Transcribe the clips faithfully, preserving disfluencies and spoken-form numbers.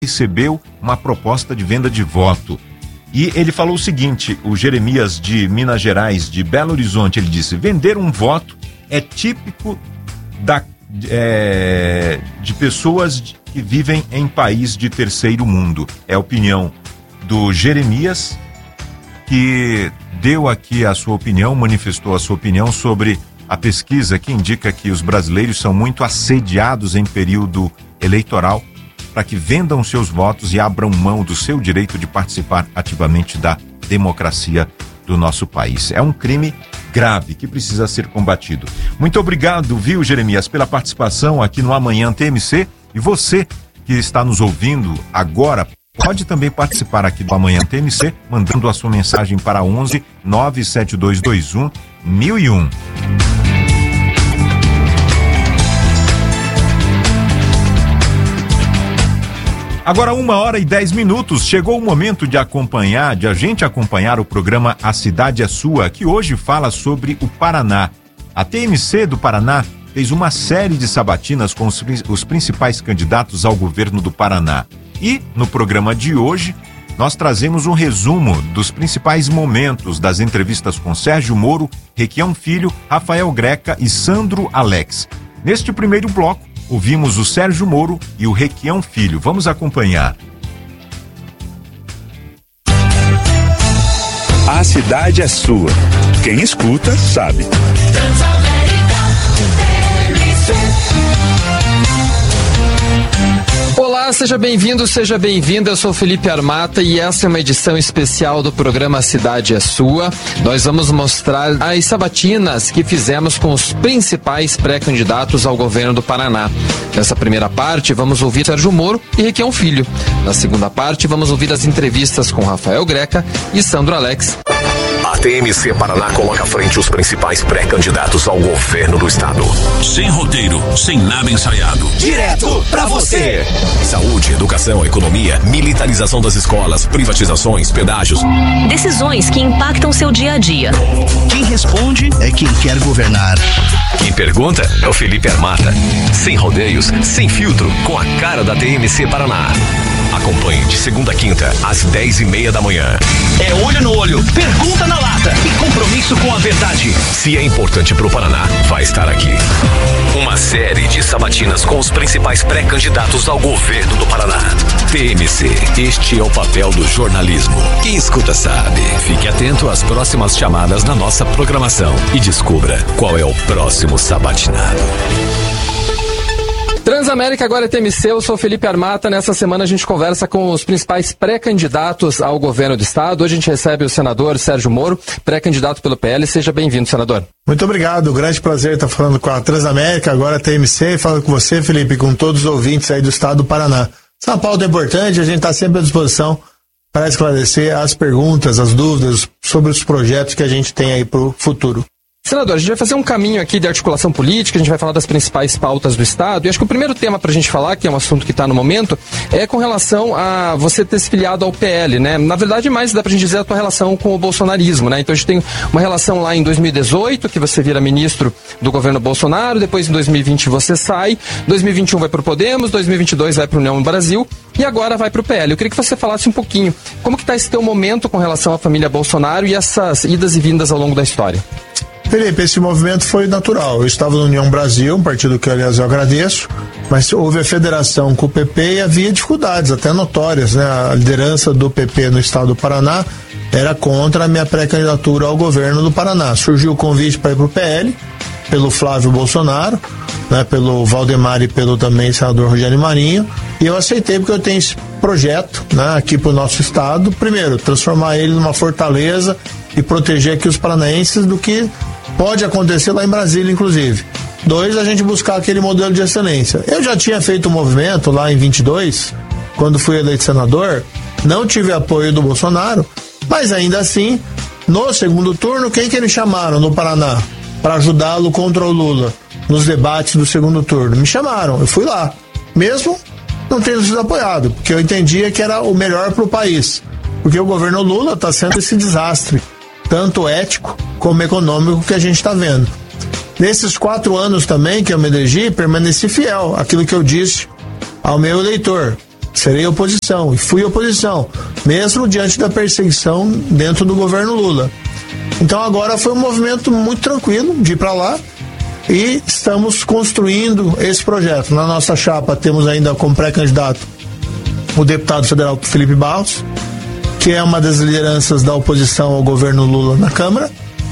recebeu uma proposta de venda de voto. E ele falou o seguinte, o Jeremias de Minas Gerais, de Belo Horizonte, ele disse: vender um voto é típico da, é, de pessoas que vivem em país de terceiro mundo. É a opinião do Jeremias, que deu aqui a sua opinião, manifestou a sua opinião sobre a pesquisa que indica que os brasileiros são muito assediados em período eleitoral para que vendam seus votos e abram mão do seu direito de participar ativamente da democracia do nosso país. É um crime grave que precisa ser combatido. Muito obrigado, viu, Jeremias, pela participação aqui no Amanhã T M C. E você que está nos ouvindo agora pode também participar aqui do Amanhã T M C, mandando a sua mensagem para onze nove sete dois dois um mil e um. Agora uma hora e dez minutos, chegou o momento de acompanhar, de a gente acompanhar o programa A Cidade é Sua, que hoje fala sobre o Paraná. A T M C do Paraná fez uma série de sabatinas com os, os principais candidatos ao governo do Paraná. E, no programa de hoje, nós trazemos um resumo dos principais momentos das entrevistas com Sérgio Moro, Requião Filho, Rafael Greca e Sandro Alex. Neste primeiro bloco, ouvimos o Sérgio Moro e o Requião Filho. Vamos acompanhar. A cidade é sua. Quem escuta, sabe. Olá, seja bem-vindo, seja bem-vinda. Eu sou Felipe Armata e essa é uma edição especial do programa A Cidade é Sua. Nós vamos mostrar as sabatinas que fizemos com os principais pré-candidatos ao governo do Paraná. Nessa primeira parte, vamos ouvir Sérgio Moro e Requião Filho. Na segunda parte, vamos ouvir as entrevistas com Rafael Greca e Sandro Alex. A T M C Paraná coloca à frente os principais pré-candidatos ao governo do estado. Sem roteiro, sem nada ensaiado. Direto pra você. Saúde, educação, economia, militarização das escolas, privatizações, pedágios. Decisões que impactam seu dia a dia. Quem responde é quem quer governar. Quem pergunta é o Felipe Armata. Sem rodeios, sem filtro, com a cara da T M C Paraná. Acompanhe de segunda a quinta, às dez e meia da manhã. É olho no olho, pergunta na lata e compromisso com a verdade. Se é importante pro Paraná, vai estar aqui. Uma série de sabatinas com os principais pré-candidatos ao governo do Paraná. T M C, este é o papel do jornalismo. Quem escuta sabe. Fique atento às próximas chamadas na nossa programação e descubra qual é o próximo sabatinado. Transamérica, agora é T M C, eu sou Felipe Armata. Nessa semana a gente conversa com os principais pré-candidatos ao governo do estado. Hoje a gente recebe o senador Sérgio Moro, pré-candidato pelo P L. Seja bem-vindo, senador. Muito obrigado, grande prazer estar falando com a Transamérica, agora a T M C, falando com você, Felipe, com todos os ouvintes aí do estado do Paraná. Essa pauta é importante, a gente está sempre à disposição para esclarecer as perguntas, as dúvidas sobre os projetos que a gente tem aí para o futuro. Senador, a gente vai fazer um caminho aqui de articulação política, a gente vai falar das principais pautas do Estado, e acho que o primeiro tema para a gente falar, que é um assunto que está no momento, é com relação a você ter se filiado ao P L, né? Na verdade, mais dá para a gente dizer a tua relação com o bolsonarismo, né? Então a gente tem uma relação lá em dois mil e dezoito, que você vira ministro do governo Bolsonaro, depois em dois mil e vinte você sai, dois mil e vinte e um vai para o Podemos, dois mil e vinte e dois vai para o União Brasil, e agora vai para o P L. Eu queria que você falasse um pouquinho, como que está esse teu momento com relação à família Bolsonaro e essas idas e vindas ao longo da história? Felipe, esse movimento foi natural. Eu estava no União Brasil, um partido que, aliás, eu agradeço, mas houve a federação com o P P e havia dificuldades, até notórias, né? A liderança do P P no estado do Paraná era contra a minha pré-candidatura ao governo do Paraná. Surgiu o convite para ir para o P L, pelo Flávio Bolsonaro, né? Pelo Valdemar e pelo também senador Rogério Marinho, e eu aceitei porque eu tenho esse projeto, né, aqui para o nosso estado. Primeiro, transformar ele numa fortaleza e proteger aqui os paranaenses do que pode acontecer lá em Brasília, inclusive. Dois, a gente buscar aquele modelo de excelência. Eu já tinha feito um movimento lá em vinte e dois, quando fui eleito senador, não tive apoio do Bolsonaro, mas ainda assim, no segundo turno, quem que eles chamaram no Paraná para ajudá-lo contra o Lula nos debates do segundo turno? Me chamaram, eu fui lá, mesmo não tendo sido apoiado, porque eu entendia que era o melhor para o país, porque o governo Lula está sendo esse desastre, tanto ético como econômico, que a gente está vendo. Nesses quatro anos também que eu me elegi, permaneci fiel àquilo que eu disse ao meu eleitor. serei oposição, e fui oposição, mesmo diante da perseguição dentro do governo Lula. Então agora foi um movimento muito tranquilo de ir para lá e estamos construindo esse projeto. Na nossa chapa temos ainda como pré-candidato o deputado federal Felipe Barros, que é uma das lideranças da oposição ao governo Lula na Câmara,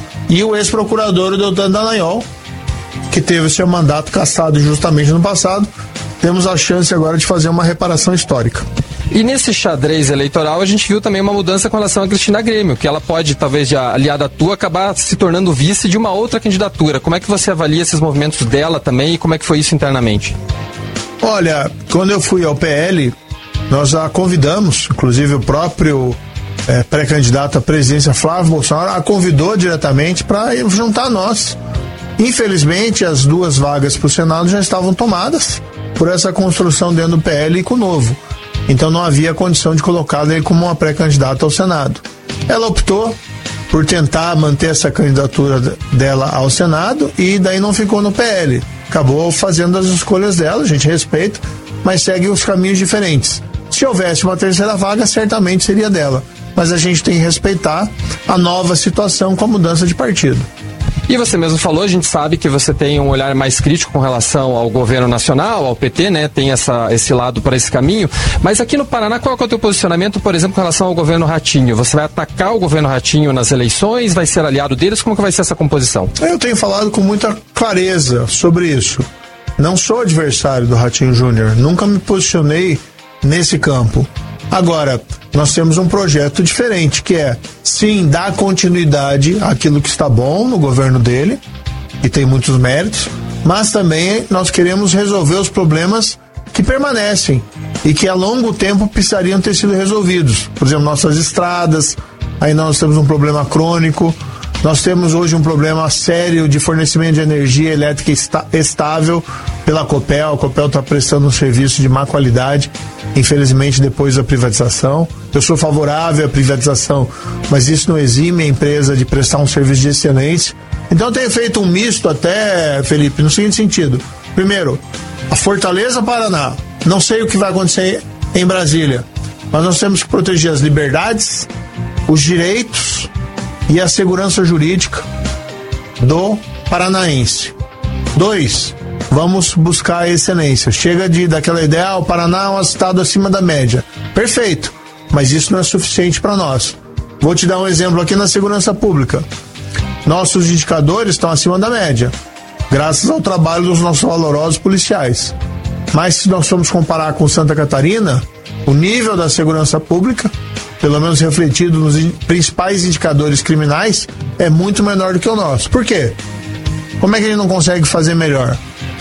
e o ex-procurador, o Deltan Dallagnol, que teve seu mandato cassado justamente no passado. Temos a chance agora de fazer uma reparação histórica. E nesse xadrez eleitoral a gente viu também uma mudança com relação a Cristina Grêmio, que ela pode, talvez, de aliada à tua, acabar se tornando vice de uma outra candidatura. Como é que você avalia esses movimentos dela também e como é que foi isso internamente? Olha, quando eu fui ao P L, nós a convidamos, inclusive o próprio é, pré-candidato à presidência, Flávio Bolsonaro, a convidou diretamente para juntar a nós. Infelizmente, as duas vagas para o Senado já estavam tomadas por essa construção dentro do P L e com o Novo. Então não havia condição de colocá-la aí como uma pré-candidata ao Senado. Ela optou por tentar manter essa candidatura dela ao Senado e daí não ficou no P L. Acabou fazendo as escolhas dela, a gente respeita, mas segue os caminhos diferentes. Se houvesse uma terceira vaga, certamente seria dela. Mas a gente tem que respeitar a nova situação com a mudança de partido. E você mesmo falou, a gente sabe que você tem um olhar mais crítico com relação ao governo nacional, ao P T, né? Tem essa, esse lado para esse caminho. Mas aqui no Paraná, qual é o teu posicionamento, por exemplo, com relação ao governo Ratinho? Você vai atacar o governo Ratinho nas eleições? Vai ser aliado deles? Como que vai ser essa composição? Eu tenho falado com muita clareza sobre isso. Não sou adversário do Ratinho Júnior. Nunca me posicionei nesse campo. Agora, nós temos um projeto diferente, que é, sim, dar continuidade àquilo que está bom no governo dele, e tem muitos méritos, mas também nós queremos resolver os problemas que permanecem e que a longo tempo precisariam ter sido resolvidos. Por exemplo, nossas estradas, aí nós temos um problema crônico, nós temos hoje um problema sério de fornecimento de energia elétrica está, estável pela Copel. A Copel está prestando um serviço de má qualidade, infelizmente, depois da privatização. Eu sou favorável à privatização, mas isso não exime a empresa de prestar um serviço de excelência. Então eu tenho feito um misto até, Felipe, no seguinte sentido. Primeiro, a Fortaleza Paraná. Não sei o que vai acontecer em Brasília, mas nós temos que proteger as liberdades, os direitos e a segurança jurídica do paranaense. Dois, vamos buscar a excelência. Chega de, daquela ideia, ah, o Paraná é um estado acima da média. Perfeito, mas isso não é suficiente para nós. Vou te dar um exemplo aqui na segurança pública. Nossos indicadores estão acima da média, graças ao trabalho dos nossos valorosos policiais. Mas se nós formos comparar com Santa Catarina, o nível da segurança pública, pelo menos refletido nos in- principais indicadores criminais, é muito menor do que o nosso. Por quê? Como é que a gente não consegue fazer melhor?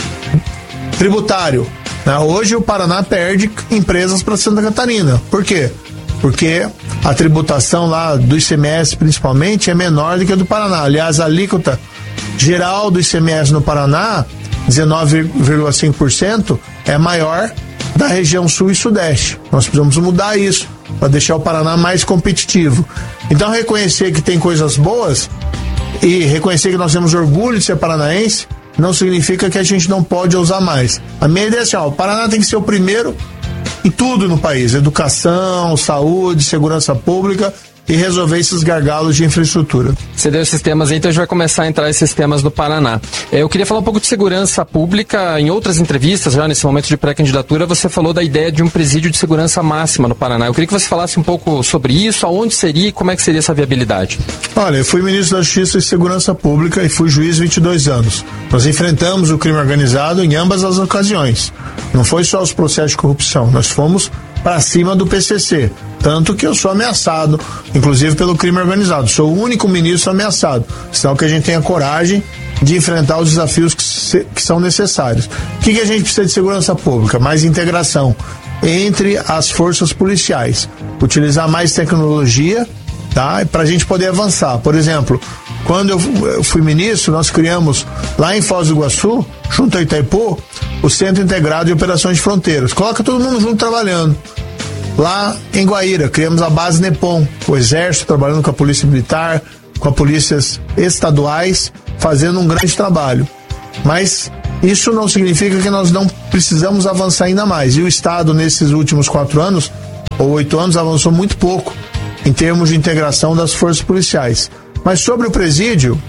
Tributário. Né? Hoje o Paraná perde empresas para Santa Catarina. Por quê? Porque a tributação lá do I C M S, principalmente, é menor do que a do Paraná. Aliás, a alíquota geral do I C M S no Paraná, dezenove vírgula cinco por cento, é maior da região sul e sudeste. Nós precisamos mudar isso para deixar o Paraná mais competitivo. Então, reconhecer que tem coisas boas e reconhecer que nós temos orgulho de ser paranaense não significa que a gente não pode usar mais. A minha ideia é assim, ó, o Paraná tem que ser o primeiro em tudo no país: educação, saúde, segurança pública, e resolver esses gargalos de infraestrutura. Você deu esses temas aí, então a gente vai começar a entrar esses temas no Paraná. Eu queria falar um pouco de segurança pública. Em outras entrevistas, já nesse momento de pré-candidatura, você falou da ideia de um presídio de segurança máxima no Paraná. Eu queria que você falasse um pouco sobre isso, aonde seria e como é que seria essa viabilidade. Olha, eu fui ministro da Justiça e Segurança Pública e fui juiz vinte e dois anos. Nós enfrentamos o crime organizado em ambas as ocasiões. Não foi só os processos de corrupção, nós fomos para cima do P C C. Tanto que eu sou ameaçado, inclusive pelo crime organizado. Sou o único ministro ameaçado. Sinal que a gente tenha coragem de enfrentar os desafios que, se, que são necessários. O que, que a gente precisa de segurança pública? Mais integração entre as forças policiais. Utilizar mais tecnologia, tá? Para a gente poder avançar. Por exemplo, quando eu, eu fui ministro, nós criamos lá em Foz do Iguaçu, junto a Itaipu, o Centro Integrado de Operações de Fronteiras. Coloca todo mundo junto trabalhando. Lá em Guaíra, criamos a base NEPOM, o Exército trabalhando com a Polícia Militar, com as polícias estaduais, fazendo um grande trabalho. Mas Isso não significa que nós não precisamos avançar ainda mais. E o Estado, nesses últimos quatro anos, ou oito anos, avançou muito pouco em termos de integração das forças policiais. Mas sobre o presídio,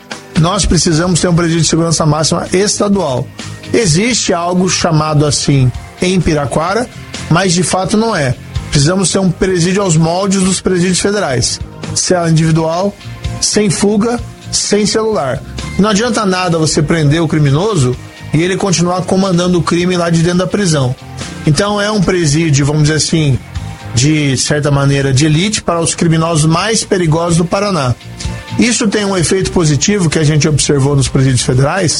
nós precisamos ter um presídio de segurança máxima estadual. Existe algo chamado assim em Piraquara, mas de fato não é. Precisamos ter um presídio aos moldes dos presídios federais. Cela individual, sem fuga, sem celular. Não adianta nada você prender o criminoso e ele continuar comandando o crime lá de dentro da prisão. Então é um presídio, vamos dizer assim, de certa maneira, de elite para os criminosos mais perigosos do Paraná. Isso tem um efeito positivo que a gente observou nos presídios federais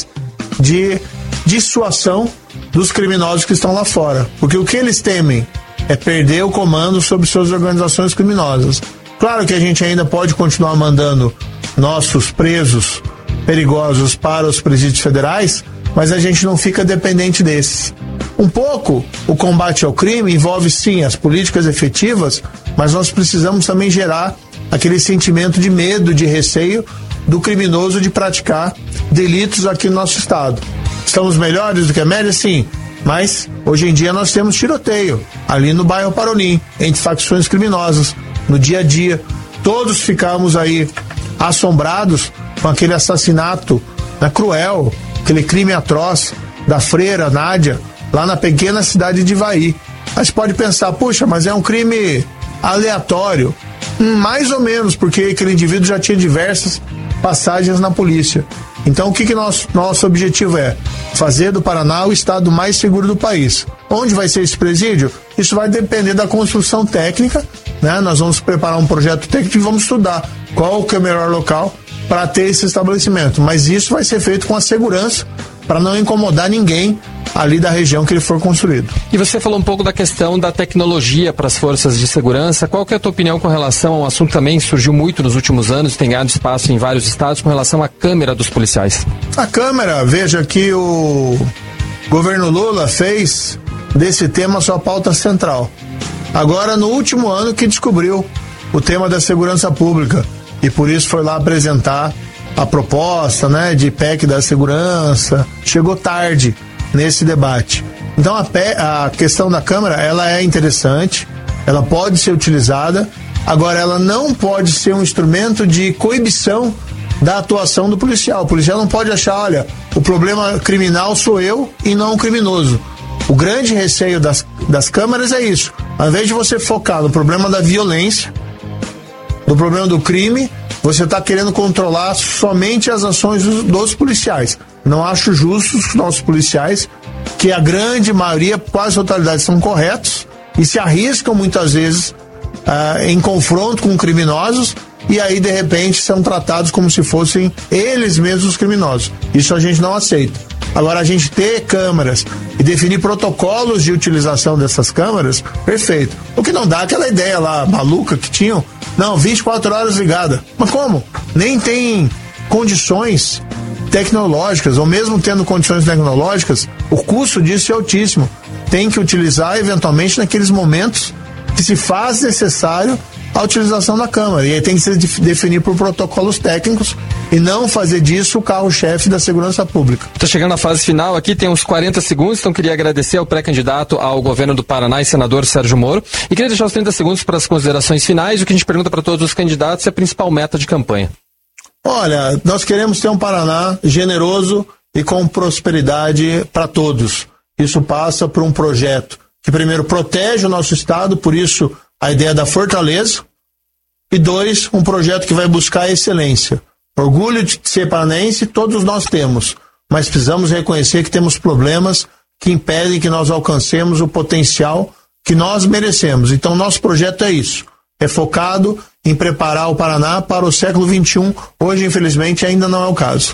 de dissuasão dos criminosos que estão lá fora. Porque o que eles temem é perder o comando sobre suas organizações criminosas. Claro que a gente ainda pode continuar mandando nossos presos perigosos para os presídios federais, mas a gente não fica dependente desses. Um pouco o combate ao crime envolve sim as políticas efetivas, mas nós precisamos também gerar aquele sentimento de medo, de receio do criminoso de praticar delitos aqui no nosso estado. Estamos melhores do que a média? Sim, mas hoje em dia nós temos tiroteio ali no bairro Paronim, entre facções criminosas, no dia a dia. Todos ficamos aí assombrados com aquele assassinato, né, cruel, aquele crime atroz da freira Nádia, lá na pequena cidade de Ivaí. Mas pode pensar, puxa, mas é um crime aleatório. Hum, mais ou menos, porque aquele indivíduo já tinha diversas passagens na polícia. Então o que, que nosso, nosso objetivo é? Fazer do Paraná o estado mais seguro do país. Onde vai ser esse presídio? Isso vai depender da construção técnica, né? Nós vamos preparar um projeto técnico e vamos estudar qual que é o melhor local para ter esse estabelecimento. Mas isso vai ser feito com a segurança para não incomodar ninguém ali da região que ele for construído. E você falou um pouco da questão da tecnologia para as forças de segurança. Qual que é a tua opinião com relação a um assunto que também surgiu muito nos últimos anos, tem ganhado espaço em vários estados, com relação à câmera dos policiais? A câmera, veja que o governo Lula fez desse tema sua pauta central. Agora, no último ano que descobriu o tema da segurança pública e por isso foi lá apresentar a proposta, né, de P E C da segurança. Chegou tarde nesse debate. Então a, P, a questão da Câmara, ela é interessante, ela pode ser utilizada, agora ela não pode ser um instrumento de coibição da atuação do policial. O policial não pode achar, olha, o problema criminal sou eu e não o criminoso. O grande receio das, das câmaras é isso. Ao invés de você focar no problema da violência, no problema do crime, você está querendo controlar somente as ações dos, dos policiais. Não acho justo os nossos policiais, que a grande maioria, quase a totalidade, são corretos e se arriscam muitas vezes ah, em confronto com criminosos e aí de repente são tratados como se fossem eles mesmos os criminosos. Isso a gente não aceita. Agora, a gente ter câmaras e definir protocolos de utilização dessas câmaras, perfeito. O que não dá é aquela ideia lá maluca que tinham, não, vinte e quatro horas ligada. Mas como? Nem tem condições tecnológicas, ou mesmo tendo condições tecnológicas, o custo disso é altíssimo. Tem que utilizar eventualmente naqueles momentos que se faz necessário a utilização da câmara. E aí tem que se definir por protocolos técnicos e não fazer disso o carro-chefe da segurança pública. Está chegando na fase final aqui, tem uns quarenta segundos, então queria agradecer ao pré-candidato ao governo do Paraná e senador Sérgio Moro. E queria deixar os trinta segundos para as considerações finais. O que a gente pergunta para todos os candidatos é a principal meta de campanha. Olha, nós queremos ter um Paraná generoso e com prosperidade para todos. Isso passa por um projeto que primeiro protege o nosso estado, por isso a ideia da fortaleza, e dois, um projeto que vai buscar a excelência. Orgulho de ser paranaense todos nós temos, mas precisamos reconhecer que temos problemas que impedem que nós alcancemos o potencial que nós merecemos. Então nosso projeto é isso, é focado em preparar o Paraná para o século vinte e um. Hoje, infelizmente, ainda não é o caso.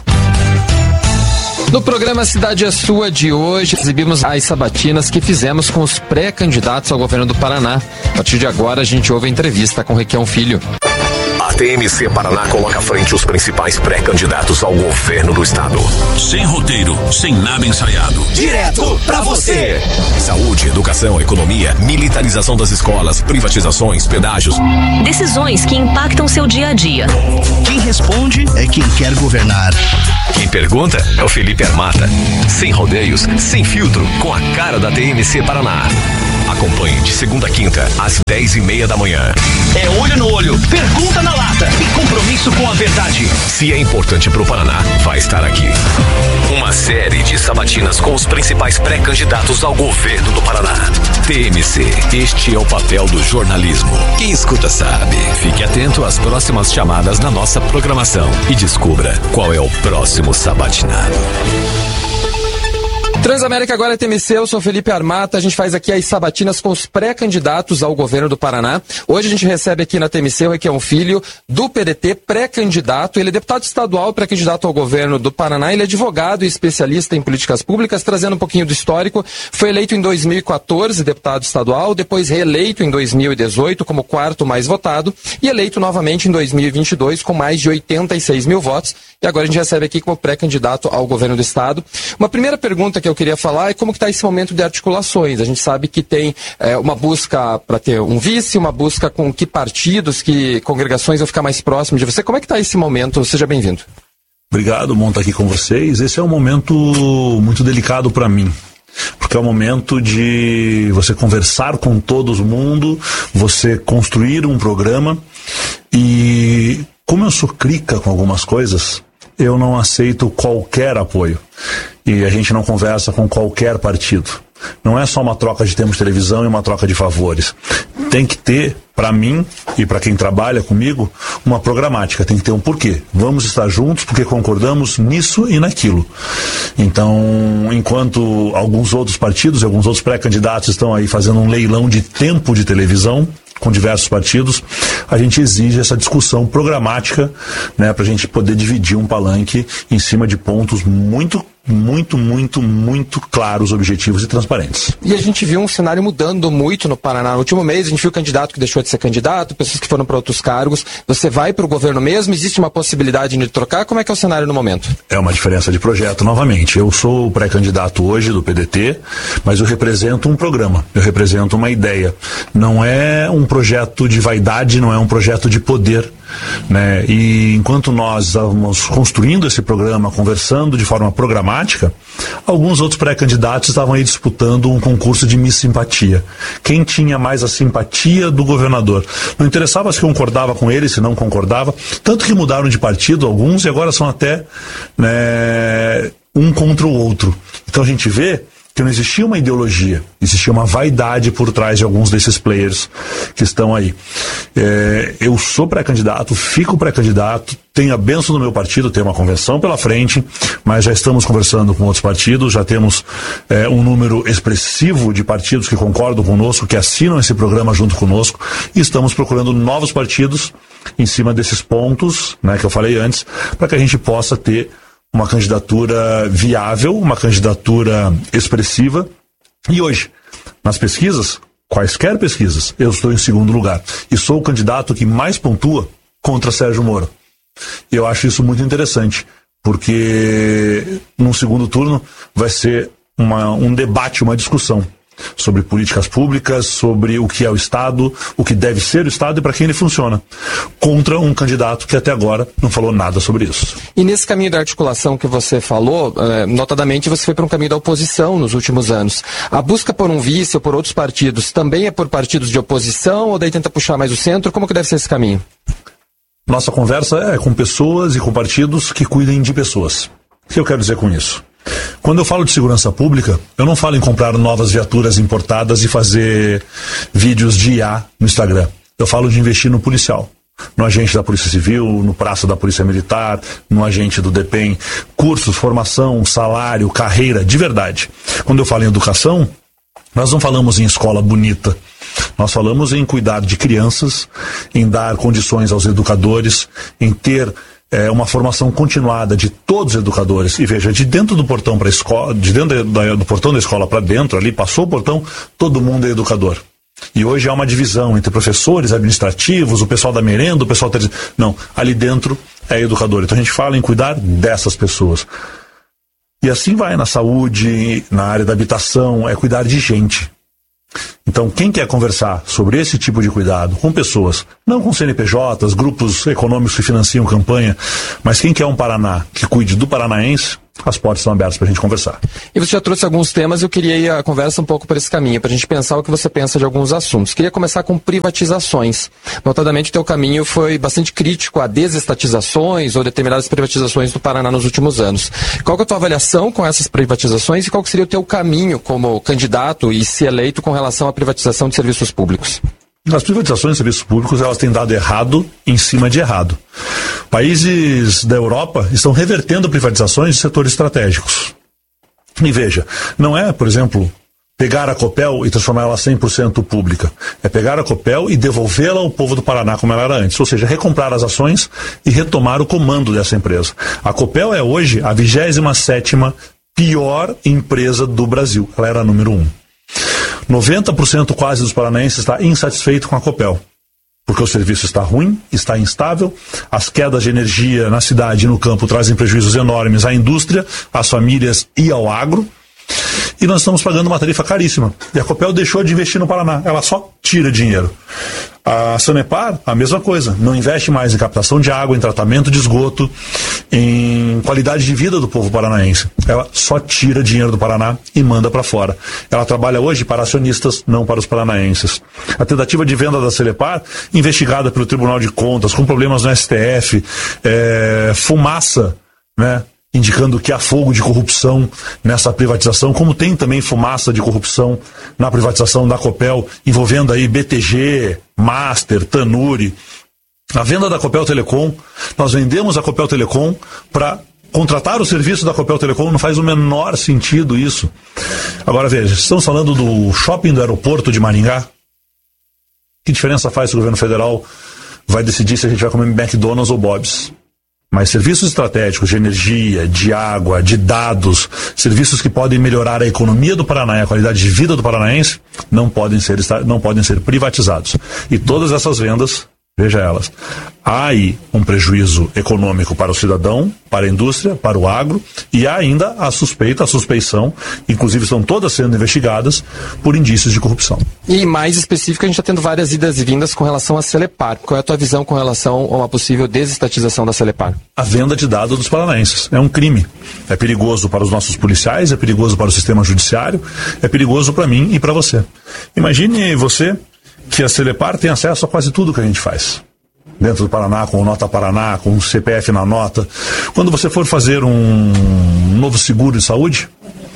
No programa Cidade é Sua de hoje, exibimos as sabatinas que fizemos com os pré-candidatos ao governo do Paraná. A partir de agora, a gente ouve a entrevista com Requião Filho. A A T M C Paraná coloca à frente os principais pré-candidatos ao governo do estado. Sem roteiro, sem nada ensaiado. Direto pra você. Saúde, educação, economia, militarização das escolas, privatizações, pedágios. Decisões que impactam seu dia a dia. Quem responde é quem quer governar. Quem pergunta é o Felipe Armata. Sem rodeios, sem filtro, com a cara da T M C Paraná. Acompanhe de segunda a quinta, às dez e meia da manhã. É olho no olho, pergunta na lata e compromisso com a verdade. Se é importante pro Paraná, vai estar aqui. Uma série de sabatinas com os principais pré-candidatos ao governo do Paraná. T M C, este é o papel do jornalismo. Quem escuta sabe. Fique atento às próximas chamadas na nossa programação e descubra qual é o próximo sabatinado. Transamérica agora é T M C, eu sou Felipe Armata, a gente faz aqui as sabatinas com os pré-candidatos ao governo do Paraná. Hoje a gente recebe aqui na T M C o Requião Filho, do P D T, pré-candidato. Ele é deputado estadual, pré-candidato ao governo do Paraná. Ele é advogado e especialista em políticas públicas, trazendo um pouquinho do histórico. Foi eleito em dois mil e quatorze, deputado estadual, depois reeleito em dois mil e dezoito como quarto mais votado e eleito novamente em dois mil e vinte e dois com mais de oitenta e seis mil votos. E agora a gente recebe aqui como pré-candidato ao governo do estado. Uma primeira pergunta que eu queria falar é como que está esse momento de articulações. A gente sabe que tem é, uma busca para ter um vice, uma busca com que partidos, que congregações vão ficar mais próximos de você. Como é que está esse momento? Seja bem-vindo. Obrigado, bom estar aqui com vocês. Esse é um momento muito delicado para mim, porque é o momento de você conversar com todo mundo, você construir um programa e, como eu sou crica com algumas coisas, eu não aceito qualquer apoio. E a gente não conversa com qualquer partido. Não é só uma troca de tempos de televisão e uma troca de favores. Tem que ter, para mim e para quem trabalha comigo, uma programática. Tem que ter um porquê. Vamos estar juntos porque concordamos nisso e naquilo. Então, enquanto alguns outros partidos e alguns outros pré-candidatos estão aí fazendo um leilão de tempo de televisão com diversos partidos, a gente exige essa discussão programática, né, para a gente poder dividir um palanque em cima de pontos muito, muito, muito, muito claros, objetivos e transparentes. E a gente viu um cenário mudando muito no Paraná. No último mês, a gente viu candidato que deixou de ser candidato, pessoas que foram para outros cargos. Você vai para o governo mesmo? Existe uma possibilidade de trocar? Como é que é o cenário no momento? É uma diferença de projeto, novamente. Eu sou o pré-candidato hoje do P D T, mas eu represento um programa, eu represento uma ideia. Não é um projeto de vaidade, não é um projeto de poder, né? E enquanto nós estávamos construindo esse programa, conversando de forma programática, alguns outros pré-candidatos estavam aí disputando um concurso de Miss Simpatia. Quem tinha mais a simpatia do governador? Não interessava se concordava com ele, se não concordava, tanto que mudaram de partido alguns e agora são até, né, um contra o outro. Então a gente vê que não existia uma ideologia, existia uma vaidade por trás de alguns desses players que estão aí. É, eu sou pré-candidato, fico pré-candidato, tenho a bênção do meu partido, tenho uma convenção pela frente, mas já estamos conversando com outros partidos, já temos é, um número expressivo de partidos que concordam conosco, que assinam esse programa junto conosco, e estamos procurando novos partidos em cima desses pontos, né, que eu falei antes, para que a gente possa ter uma candidatura viável, uma candidatura expressiva. E hoje, nas pesquisas, quaisquer pesquisas, eu estou em segundo lugar. E sou o candidato que mais pontua contra Sérgio Moro. E eu acho isso muito interessante, porque no segundo turno vai ser uma, um debate, uma discussão sobre políticas públicas, sobre o que é o Estado, o que deve ser o Estado e para quem ele funciona, contra um candidato que até agora não falou nada sobre isso. E nesse caminho da articulação que você falou, eh, notadamente você foi para um caminho da oposição nos últimos anos. A busca por um vice ou por outros partidos também é por partidos de oposição ou daí tenta puxar mais o centro? Como que deve ser esse caminho? Nossa conversa é com pessoas e com partidos que cuidem de pessoas. O que eu quero dizer com isso? Quando eu falo de segurança pública, eu não falo em comprar novas viaturas importadas e fazer vídeos de I A no Instagram. Eu falo de investir no policial, no agente da Polícia Civil, no praça da Polícia Militar, no agente do DEPEN, cursos, formação, salário, carreira, de verdade. Quando eu falo em educação, nós não falamos em escola bonita. Nós falamos em cuidar de crianças, em dar condições aos educadores, em ter É uma formação continuada de todos os educadores. E veja, de dentro do portão para a escola, de dentro da, do portão da escola para dentro, ali, passou o portão, todo mundo é educador. E hoje há uma divisão entre professores, administrativos, o pessoal da merenda, o pessoal... Ter... Não, ali dentro é educador. Então a gente fala em cuidar dessas pessoas. E assim vai na saúde, na área da habitação, é cuidar de gente. Então, quem quer conversar sobre esse tipo de cuidado com pessoas, não com C N P Js, grupos econômicos que financiam campanha, mas quem quer um Paraná que cuide do paranaense, as portas estão abertas para a gente conversar. E você já trouxe alguns temas, eu queria ir a conversa um pouco por esse caminho, para a gente pensar o que você pensa de alguns assuntos. Queria começar com privatizações. Notadamente, o teu caminho foi bastante crítico a desestatizações ou determinadas privatizações do Paraná nos últimos anos. Qual que é a tua avaliação com essas privatizações e qual que seria o teu caminho como candidato e se eleito com relação à privatização de serviços públicos? As privatizações de serviços públicos, elas têm dado errado em cima de errado. Países da Europa estão revertendo privatizações de setores estratégicos. E veja, não é, por exemplo, pegar a Copel e transformar ela cem por cento pública. É pegar a Copel e devolvê-la ao povo do Paraná como ela era antes. Ou seja, recomprar as ações e retomar o comando dessa empresa. A Copel é hoje a vigésima sétima pior empresa do Brasil. Ela era a número um. noventa por cento quase dos paranaenses está insatisfeito com a Copel, porque o serviço está ruim, está instável, as quedas de energia na cidade e no campo trazem prejuízos enormes à indústria, às famílias e ao agro, e nós estamos pagando uma tarifa caríssima. E a Copel deixou de investir no Paraná, ela só tira dinheiro. A Sanepar, a mesma coisa, não investe mais em captação de água, em tratamento de esgoto, em qualidade de vida do povo paranaense. Ela só tira dinheiro do Paraná e manda para fora. Ela trabalha hoje para acionistas, não para os paranaenses. A tentativa de venda da Celepar, investigada pelo Tribunal de Contas, com problemas no S T F, é, fumaça, né? Indicando que há fogo de corrupção nessa privatização, como tem também fumaça de corrupção na privatização da Copel, envolvendo aí B T G, Master, Tanuri. A venda da Copel Telecom, nós vendemos a Copel Telecom para contratar o serviço da Copel Telecom, não faz o menor sentido isso. Agora veja, estamos falando do shopping do aeroporto de Maringá. Que diferença faz se o governo federal vai decidir se a gente vai comer McDonald's ou Bob's? Mas serviços estratégicos de energia, de água, de dados, serviços que podem melhorar a economia do Paraná e a qualidade de vida do paranaense, não podem ser, não podem ser privatizados. E todas essas vendas, veja elas, há aí um prejuízo econômico para o cidadão, para a indústria, para o agro, e há ainda a suspeita, a suspeição, inclusive estão todas sendo investigadas por indícios de corrupção. E mais específico, a gente está tendo várias idas e vindas com relação à Celepar. Qual é a tua visão com relação a uma possível desestatização da Celepar? A venda de dados dos paranaenses é um crime. É perigoso para os nossos policiais, é perigoso para o sistema judiciário, é perigoso para mim e para você. Imagine você que a Celepar tem acesso a quase tudo que a gente faz. Dentro do Paraná, com o Nota Paraná, com o C P F na nota. Quando você for fazer um novo seguro de saúde,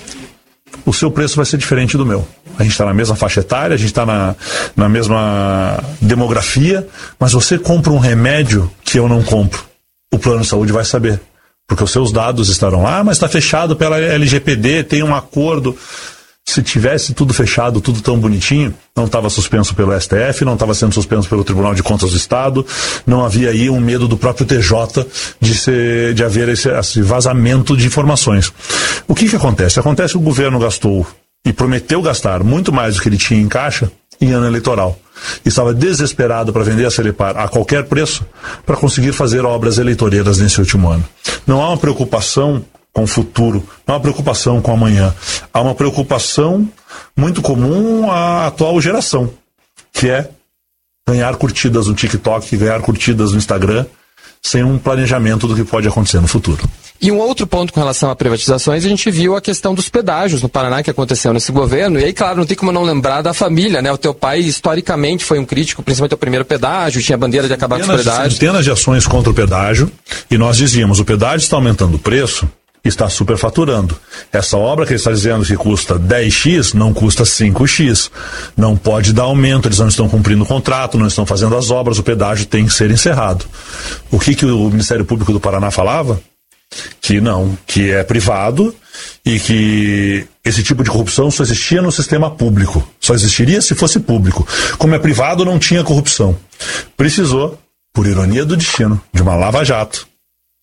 o seu preço vai ser diferente do meu. A gente está na mesma faixa etária, a gente está na, na mesma demografia, mas você compra um remédio que eu não compro. O plano de saúde vai saber, porque os seus dados estarão lá, ah, mas está fechado pela L G P D, tem um acordo. Se tivesse tudo fechado, tudo tão bonitinho, não estava suspenso pelo S T F, não estava sendo suspenso pelo Tribunal de Contas do Estado, não havia aí um medo do próprio T J de, ser, de haver esse, esse vazamento de informações. O que que acontece? Acontece que o governo gastou e prometeu gastar muito mais do que ele tinha em caixa em ano eleitoral. Estava desesperado para vender a Celepar a qualquer preço para conseguir fazer obras eleitoreiras nesse último ano. Não há uma preocupação com o futuro, não há uma preocupação com o amanhã. Há uma preocupação muito comum à atual geração, que é ganhar curtidas no TikTok, ganhar curtidas no Instagram, sem um planejamento do que pode acontecer no futuro. E um outro ponto com relação a privatizações, a gente viu a questão dos pedágios no Paraná que aconteceu nesse governo, e aí, claro, não tem como não lembrar da família, né? O teu pai, historicamente, foi um crítico, principalmente ao primeiro pedágio, tinha a bandeira de acabar centenas, com os pedágios. Centenas de ações contra o pedágio, e nós dizíamos, o pedágio está aumentando o preço, está superfaturando. Essa obra que ele está dizendo que custa dez x, não custa cinco x. Não pode dar aumento, eles não estão cumprindo o contrato, não estão fazendo as obras, o pedágio tem que ser encerrado. O que, que o Ministério Público do Paraná falava? Que não, que é privado e que esse tipo de corrupção só existia no sistema público. Só existiria se fosse público. Como é privado, não tinha corrupção. Precisou, por ironia do destino, de uma lava-jato,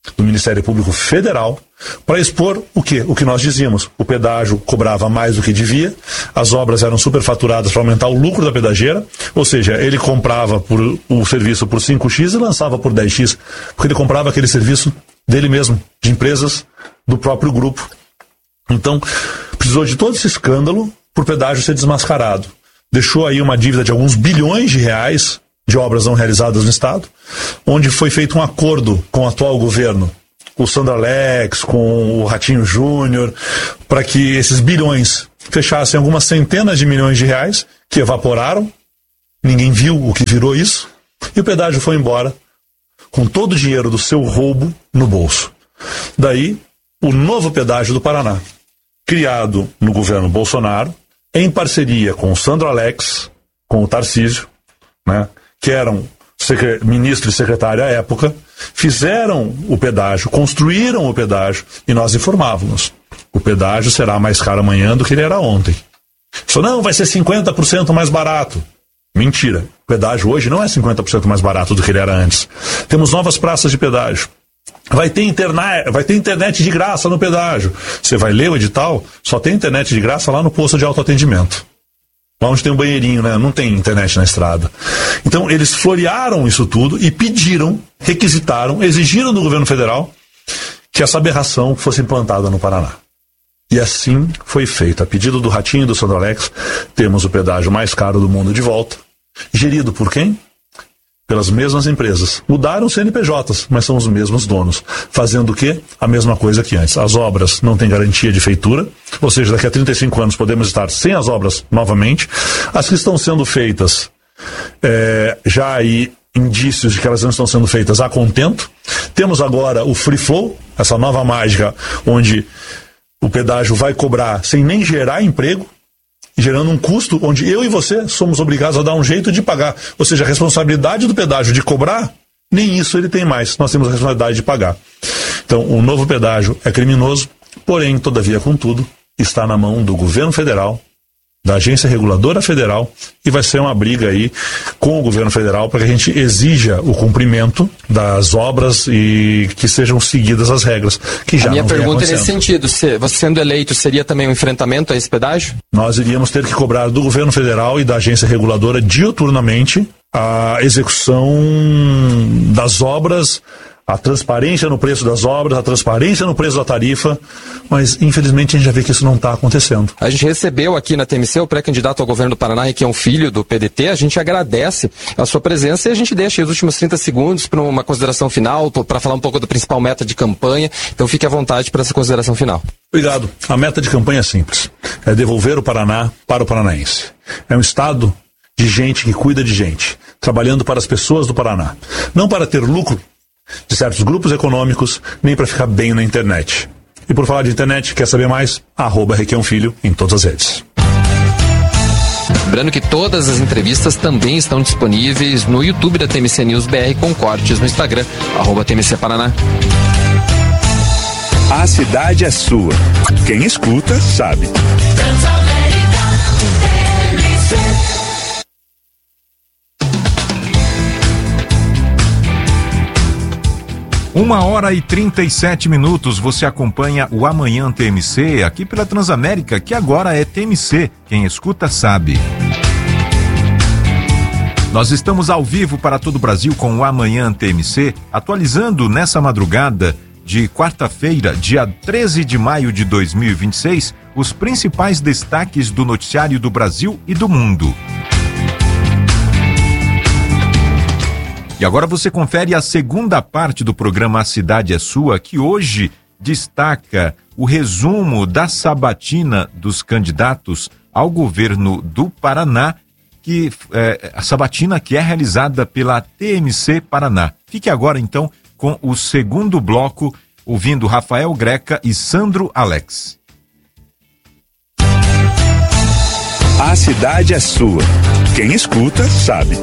do Ministério Público Federal para expor o quê? O que nós dizíamos. O pedágio cobrava mais do que devia, as obras eram superfaturadas para aumentar o lucro da pedageira, ou seja, ele comprava por, o serviço por cinco x e lançava por dez x, porque ele comprava aquele serviço dele mesmo, de empresas do próprio grupo. Então, precisou de todo esse escândalo para o pedágio ser desmascarado. Deixou aí uma dívida de alguns bilhões de reais de obras não realizadas no Estado, onde foi feito um acordo com o atual governo, o Sandro Alex, com o Ratinho Júnior, para que esses bilhões fechassem algumas centenas de milhões de reais, que evaporaram, ninguém viu o que virou isso, e o pedágio foi embora com todo o dinheiro do seu roubo no bolso. Daí, o novo pedágio do Paraná, criado no governo Bolsonaro, em parceria com o Sandro Alex, com o Tarcísio, né, que eram ministro e secretário à época, fizeram o pedágio, construíram o pedágio, e nós informávamos: o pedágio será mais caro amanhã do que ele era ontem. Só não, vai ser cinquenta por cento mais barato. Mentira. O pedágio hoje não é cinquenta por cento mais barato do que ele era antes. Temos novas praças de pedágio. Vai ter, internet, vai ter internet de graça no pedágio. Você vai ler o edital, só tem internet de graça lá no posto de autoatendimento. Lá onde tem um banheirinho, né? Não tem internet na estrada. Então, eles florearam isso tudo e pediram, requisitaram, exigiram do governo federal que essa aberração fosse implantada no Paraná. E assim foi feito. A pedido do Ratinho e do Sandro Alex, temos o pedágio mais caro do mundo de volta. Gerido por quem? Pelas mesmas empresas. Mudaram os C N P Js, mas são os mesmos donos. Fazendo o quê? A mesma coisa que antes. As obras não têm garantia de feitura, ou seja, daqui a trinta e cinco anos podemos estar sem as obras novamente. As que estão sendo feitas, é, já aí indícios de que elas não estão sendo feitas a contento. Temos agora o Free Flow, essa nova mágica, onde o pedágio vai cobrar sem nem gerar emprego, gerando um custo onde eu e você somos obrigados a dar um jeito de pagar. Ou seja, a responsabilidade do pedágio de cobrar, nem isso ele tem mais. Nós temos a responsabilidade de pagar. Então, o novo pedágio é criminoso, porém, todavia, contudo, está na mão do governo federal, da Agência Reguladora Federal, e vai ser uma briga aí com o governo federal para que a gente exija o cumprimento das obras e que sejam seguidas as regras, que já a minha não pergunta é nesse sentido: se você sendo eleito, seria também um enfrentamento a esse pedágio? Nós iríamos ter que cobrar do governo federal e da agência reguladora diuturnamente a execução das obras, a transparência no preço das obras, a transparência no preço da tarifa, mas infelizmente a gente já vê que isso não está acontecendo. A gente recebeu aqui na T M C o pré-candidato ao governo do Paraná, que é um filho do P D T. A gente agradece a sua presença e a gente deixa os últimos trinta segundos para uma consideração final, para falar um pouco da principal meta de campanha. Então fique à vontade para essa consideração final. Obrigado. A meta de campanha é simples: é devolver o Paraná para o paranaense. É um estado de gente que cuida de gente, trabalhando para as pessoas do Paraná, não para ter lucro de certos grupos econômicos, nem para ficar bem na internet. E por falar de internet, quer saber mais? Arroba Requião Filho em todas as redes. Lembrando que todas as entrevistas também estão disponíveis no YouTube da T M C News B R, com cortes no Instagram, arroba T M C Paraná. A cidade é sua. Quem escuta, sabe. Uma hora e trinta e sete minutos, você acompanha o Amanhã T M C, aqui pela Transamérica, que agora é T M C, quem escuta sabe. Nós estamos ao vivo para todo o Brasil com o Amanhã T M C, atualizando nessa madrugada de quarta-feira, dia treze de maio de dois mil e vinte e seis, os principais destaques do noticiário do Brasil e do mundo. E agora você confere a segunda parte do programa A Cidade é Sua, que hoje destaca o resumo da sabatina dos candidatos ao governo do Paraná, que é, a sabatina que é realizada pela T M C Paraná. Fique agora então com o segundo bloco, ouvindo Rafael Greca e Sandro Alex. A cidade é sua. Quem escuta, sabe.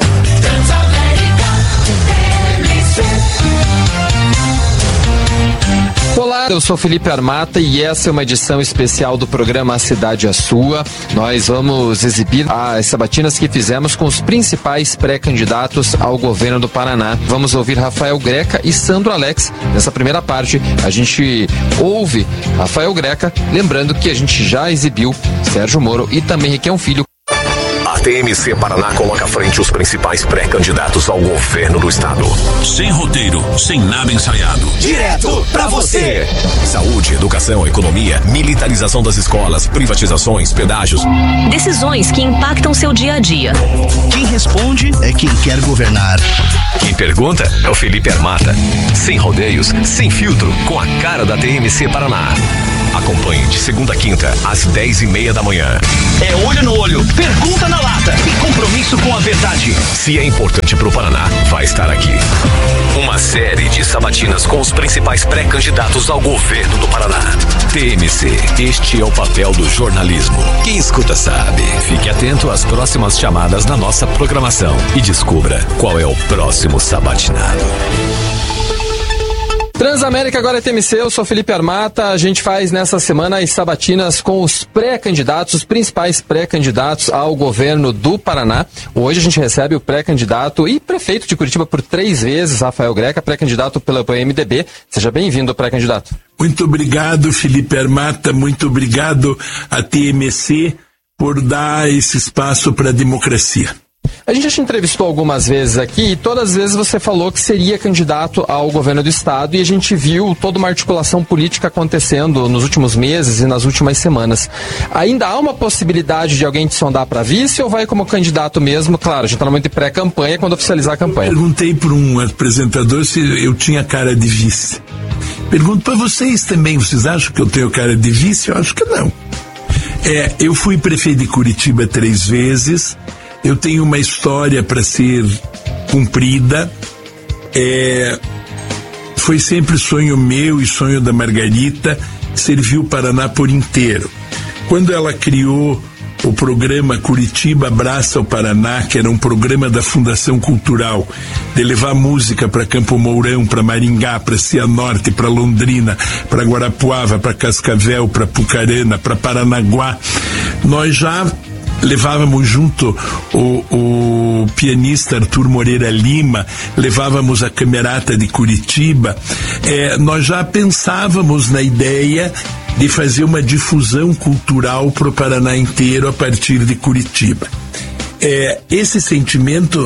Olá, eu sou Felipe Armata e essa é uma edição especial do programa A Cidade é Sua. Nós vamos exibir as sabatinas que fizemos com os principais pré-candidatos ao governo do Paraná. Vamos ouvir Rafael Greca e Sandro Alex. Nessa primeira parte, a gente ouve Rafael Greca, lembrando que a gente já exibiu Sérgio Moro e também Requião Filho. A T M C Paraná coloca à frente os principais pré-candidatos ao governo do estado. Sem roteiro, sem nada ensaiado. Direto pra você. Saúde, educação, economia, militarização das escolas, privatizações, pedágios. Decisões que impactam seu dia a dia. Quem responde é quem quer governar. Quem pergunta é o Felipe Armata. Sem rodeios, sem filtro, com a cara da T M C Paraná. Acompanhe de segunda a quinta, às dez e meia da manhã. É olho no olho, pergunta na lata e compromisso com a verdade. Se é importante pro Paraná, vai estar aqui. Uma série de sabatinas com os principais pré-candidatos ao governo do Paraná. T M C, este é o papel do jornalismo. Quem escuta sabe. Fique atento às próximas chamadas na nossa programação e descubra qual é o próximo sabatinado. Transamérica agora é T M C, eu sou Felipe Armata. A gente faz nessa semana as sabatinas com os pré-candidatos, os principais pré-candidatos ao governo do Paraná. Hoje a gente recebe o pré-candidato e prefeito de Curitiba por três vezes, Rafael Greca, pré-candidato pela P M D B. Seja bem-vindo, pré-candidato. Muito obrigado, Felipe Armata, muito obrigado à T M C por dar esse espaço para a democracia. A gente já te entrevistou algumas vezes aqui e todas as vezes você falou que seria candidato ao governo do estado e a gente viu toda uma articulação política acontecendo nos últimos meses e nas últimas semanas. Ainda há uma possibilidade de alguém te sondar para vice ou vai como candidato mesmo? Claro, a gente está no momento de pré-campanha, quando oficializar a campanha. Eu perguntei para um apresentador se eu tinha cara de vice. Pergunto para vocês também, vocês acham que eu tenho cara de vice? Eu acho que não. É, eu fui prefeito de Curitiba três vezes. Eu tenho uma história para ser cumprida. É, foi sempre sonho meu e sonho da Margarita servir o Paraná por inteiro. Quando ela criou o programa Curitiba Abraça o Paraná, que era um programa da Fundação Cultural, de levar música para Campo Mourão, para Maringá, para Cianorte, para Londrina, para Guarapuava, para Cascavel, para Pucarana, para Paranaguá, nós já levávamos junto o, o pianista Arthur Moreira Lima, levávamos a Camerata de Curitiba. É, nós já pensávamos na ideia de fazer uma difusão cultural para o Paraná inteiro a partir de Curitiba. É, esse sentimento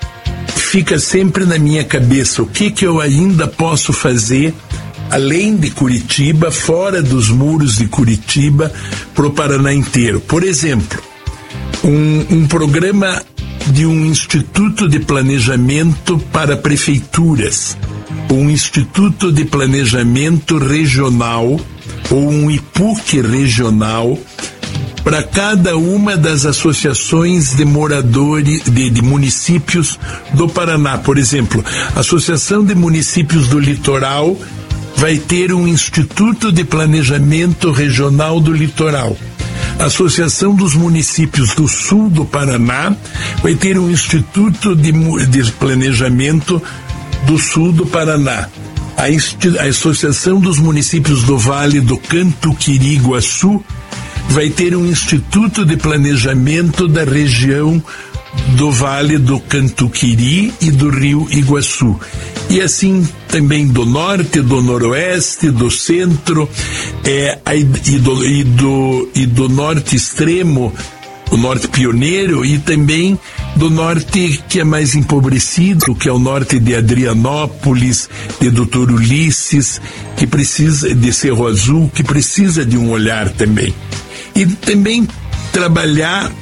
fica sempre na minha cabeça. O que que eu ainda posso fazer além de Curitiba, fora dos muros de Curitiba, para o Paraná inteiro? Por exemplo, Um, um programa de um instituto de planejamento para prefeituras, um instituto de planejamento regional ou um I P U C regional para cada uma das associações de moradores de, de municípios do Paraná. Por exemplo, a Associação de Municípios do Litoral vai ter um instituto de planejamento regional do litoral. A Associação dos Municípios do Sul do Paraná vai ter um Instituto de, de Planejamento do Sul do Paraná. A, a Associação dos Municípios do Vale do Cantuquiri-Iguaçu vai ter um Instituto de Planejamento da região do Vale do Cantuquiri e do Rio Iguaçu. E assim também do norte, do noroeste, do centro é, e, do, e, do, e do norte extremo, o norte pioneiro, e também do norte que é mais empobrecido, que é o norte de Adrianópolis, de doutor Ulisses, que precisa de Cerro Azul, que precisa de um olhar também. E também trabalhar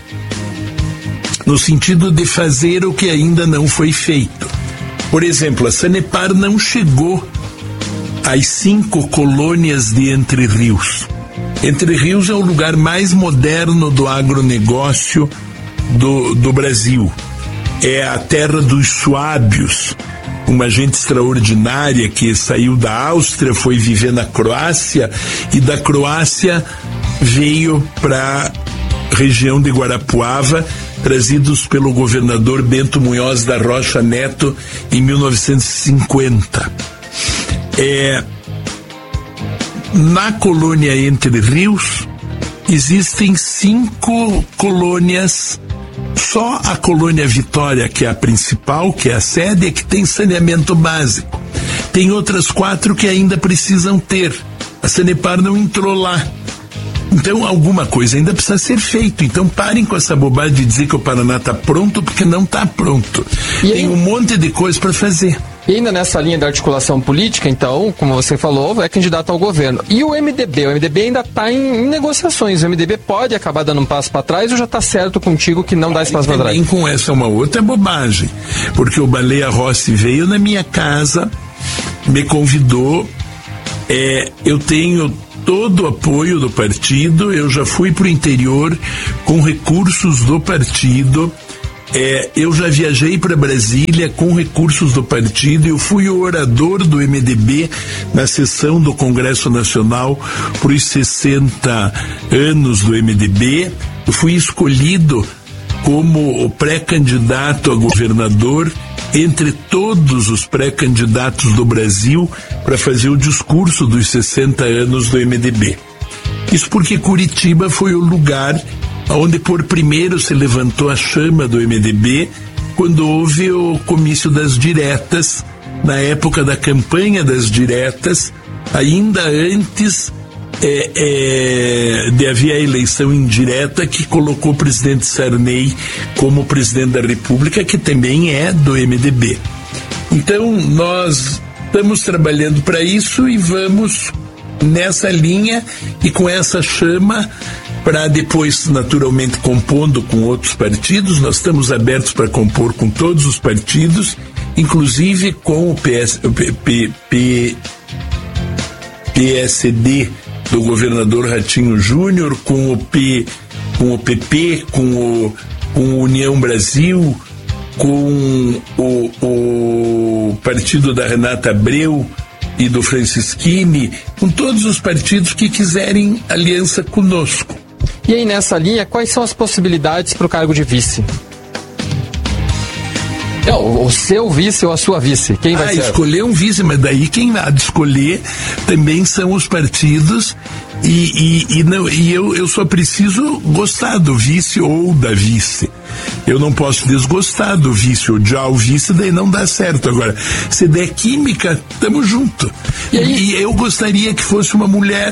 no sentido de fazer o que ainda não foi feito. Por exemplo, a Sanepar não chegou às cinco colônias de Entre Rios. Entre Rios é o lugar mais moderno do agronegócio do, do Brasil. É a terra dos suábios, uma gente extraordinária que saiu da Áustria, foi viver na Croácia e da Croácia veio para a região de Guarapuava, trazidos pelo governador Bento Munhoz da Rocha Neto em mil novecentos e cinquenta. É, na colônia Entre Rios, existem cinco colônias. Só a colônia Vitória, que é a principal, que é a sede, é que tem saneamento básico. Tem outras quatro que ainda precisam ter. A Sanepar não entrou lá. Então, alguma coisa ainda precisa ser feito. Então, parem com essa bobagem de dizer que o Paraná está pronto, porque não está pronto. E tem aí, um monte de coisa para fazer. E ainda nessa linha da articulação política, então, como você falou, é candidato ao governo. E o M D B? O M D B ainda está em, em negociações. O M D B pode acabar dando um passo para trás ou já está certo contigo que não dá esse passo para trás? Também com essa uma outra bobagem. Porque o Baleia Rossi veio na minha casa, me convidou, é, eu tenho todo o apoio do partido, eu já fui para o interior com recursos do partido. É, eu já viajei para Brasília com recursos do partido, eu fui o orador do M D B na sessão do Congresso Nacional para os sessenta anos do M D B, eu fui escolhido como o pré-candidato a governador entre todos os pré-candidatos do Brasil para fazer o discurso dos sessenta anos do M D B. Isso porque Curitiba foi o lugar onde por primeiro se levantou a chama do M D B quando houve o comício das diretas, na época da campanha das diretas, ainda antes é, é, de haver a eleição indireta que colocou o presidente Sarney como presidente da República, que também é do M D B. Então, nós estamos trabalhando para isso e vamos nessa linha e com essa chama, para depois, naturalmente, compondo com outros partidos. Nós estamos abertos para compor com todos os partidos, inclusive com o P S, o P, P, P, P S D do governador Ratinho Júnior, com o, P, com o P P, com o, com o União Brasil, com o, o partido da Renata Abreu e do Francisquini, com todos os partidos que quiserem aliança conosco. E aí, nessa linha, quais são as possibilidades para o cargo de vice? Não, o seu vice ou a sua vice? Quem vai ah, ser? Escolher um vice, mas daí quem há de escolher também são os partidos e, e, e, não, e eu, eu só preciso gostar do vice ou da vice. Eu não posso desgostar do vice, odiar o vice, daí não dá certo. Agora, se der química, tamo junto. E, aí? E eu gostaria que fosse uma mulher,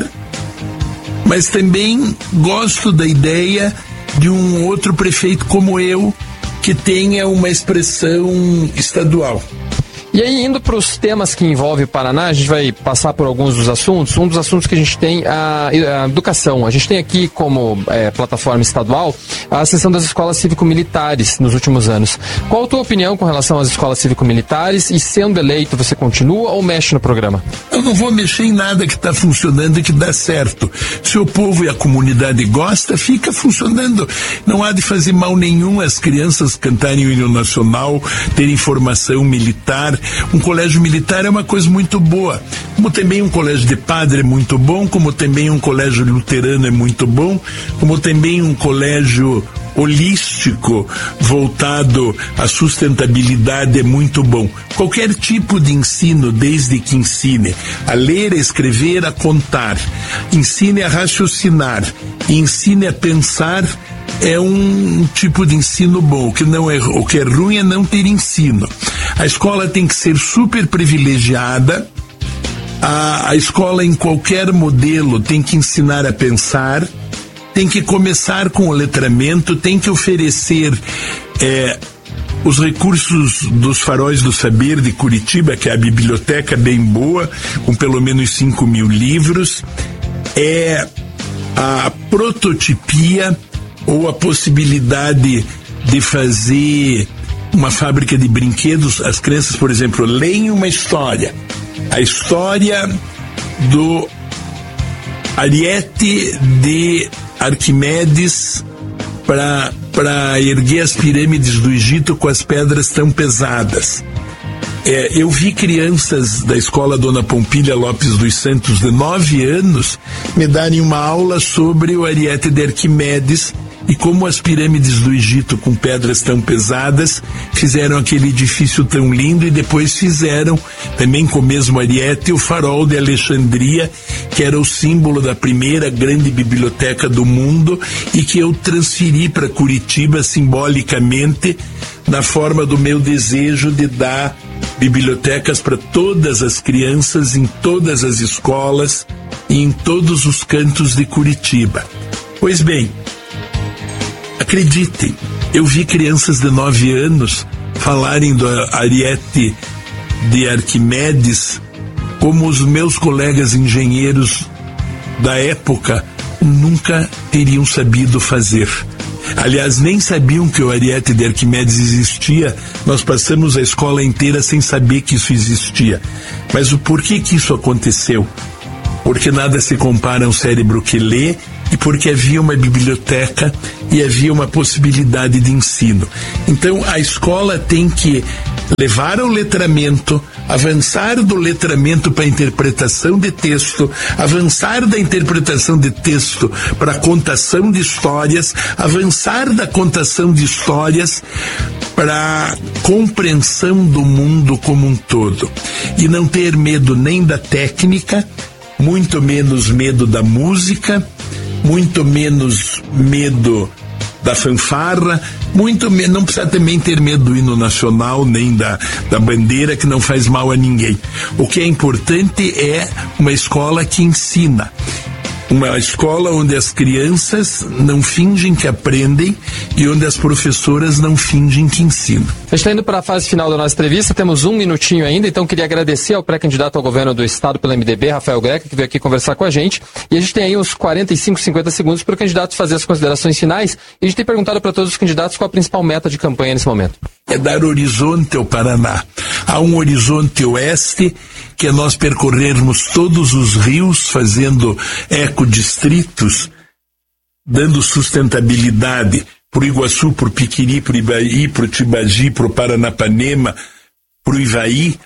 mas também gosto da ideia de um outro prefeito como eu, que tenha uma expressão estadual. E aí, indo para os temas que envolvem o Paraná, a gente vai passar por alguns dos assuntos. Um dos assuntos que a gente tem a, a educação. A gente tem aqui como é, plataforma estadual a sessão das escolas cívico-militares nos últimos anos. Qual a tua opinião com relação às escolas cívico-militares? E sendo eleito, você continua ou mexe no programa? Eu não vou mexer em nada que está funcionando e que dá certo. Se o povo e a comunidade gosta, fica funcionando. Não há de fazer mal nenhum as crianças cantarem o hino nacional, terem formação militar. Um colégio militar é uma coisa muito boa, como também um colégio de padre é muito bom, como também um colégio luterano é muito bom, como também um colégio holístico voltado à sustentabilidade é muito bom. Qualquer tipo de ensino, desde que ensine a ler, a escrever, a contar, ensine a raciocinar, ensine a pensar, é um tipo de ensino bom. O que não é, o que é ruim é não ter ensino. A escola tem que ser super privilegiada. A, a escola, em qualquer modelo, tem que ensinar a pensar, tem que começar com o letramento, tem que oferecer é, os recursos dos Faróis do Saber de Curitiba, que é a biblioteca bem boa, com pelo menos cinco mil livros, é a prototipia ou a possibilidade de fazer uma fábrica de brinquedos. As crianças, por exemplo, leem uma história, a história do ariete de Arquimedes para para erguer as pirâmides do Egito com as pedras tão pesadas. É, eu vi crianças da escola Dona Pompília Lopes dos Santos, de nove anos, me darem uma aula sobre o ariete de Arquimedes, e como as pirâmides do Egito com pedras tão pesadas fizeram aquele edifício tão lindo, e depois fizeram também com o mesmo ariete o farol de Alexandria, que era o símbolo da primeira grande biblioteca do mundo e que eu transferi para Curitiba simbolicamente na forma do meu desejo de dar bibliotecas para todas as crianças, em todas as escolas e em todos os cantos de Curitiba. Pois bem, acreditem, eu vi crianças de nove anos falarem do ariete de Arquimedes como os meus colegas engenheiros da época nunca teriam sabido fazer. Aliás, nem sabiam que o ariete de Arquimedes existia. Nós passamos a escola inteira sem saber que isso existia. Mas o porquê que isso aconteceu? Porque nada se compara a um cérebro que lê, e porque havia uma biblioteca e havia uma possibilidade de ensino. Então, a escola tem que levar ao letramento, avançar do letramento para a interpretação de texto, avançar da interpretação de texto para a contação de histórias, avançar da contação de histórias para a compreensão do mundo como um todo. E não ter medo nem da técnica, muito menos medo da música, muito menos medo da fanfarra, muito menos, não precisa também ter medo do hino nacional, nem da, da bandeira, que não faz mal a ninguém. O que é importante é uma escola que ensina. Uma escola onde as crianças não fingem que aprendem e onde as professoras não fingem que ensinam. A gente está indo para a fase final da nossa entrevista, temos um minutinho ainda, então queria agradecer ao pré-candidato ao governo do estado pelo M D B, Rafael Greca, que veio aqui conversar com a gente. E a gente tem aí uns quarenta e cinco, cinquenta segundos para o candidato fazer as considerações finais. E a gente tem perguntado para todos os candidatos qual a principal meta de campanha nesse momento. É dar horizonte ao Paraná. Há um horizonte oeste, que é nós percorrermos todos os rios, fazendo ecodistritos, dando sustentabilidade para o Iguaçu, para o Piquiri, para o Ibaí, para o Tibagi, para o Paranapanema, para o Ivaí,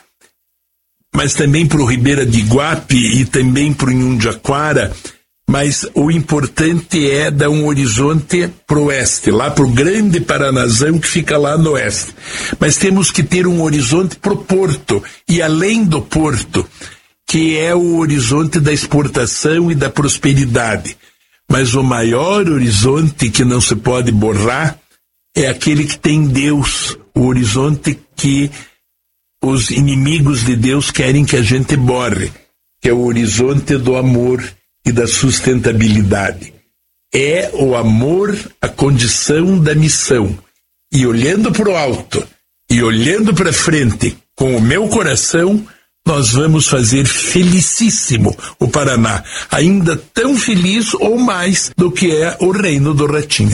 mas também para o Ribeira de Iguape e também para o Inhundiaquara. Mas o importante é dar um horizonte para o oeste, lá para o grande Paranazão que fica lá no oeste. Mas temos que ter um horizonte para o porto, e além do porto, que é o horizonte da exportação e da prosperidade. Mas o maior horizonte que não se pode borrar é aquele que tem Deus, o horizonte que os inimigos de Deus querem que a gente borre, que é o horizonte do amor e da sustentabilidade. É o amor a condição da missão. E olhando para o alto e olhando para frente com o meu coração, nós vamos fazer felicíssimo o Paraná, ainda tão feliz ou mais do que é o Reino do Ratinho.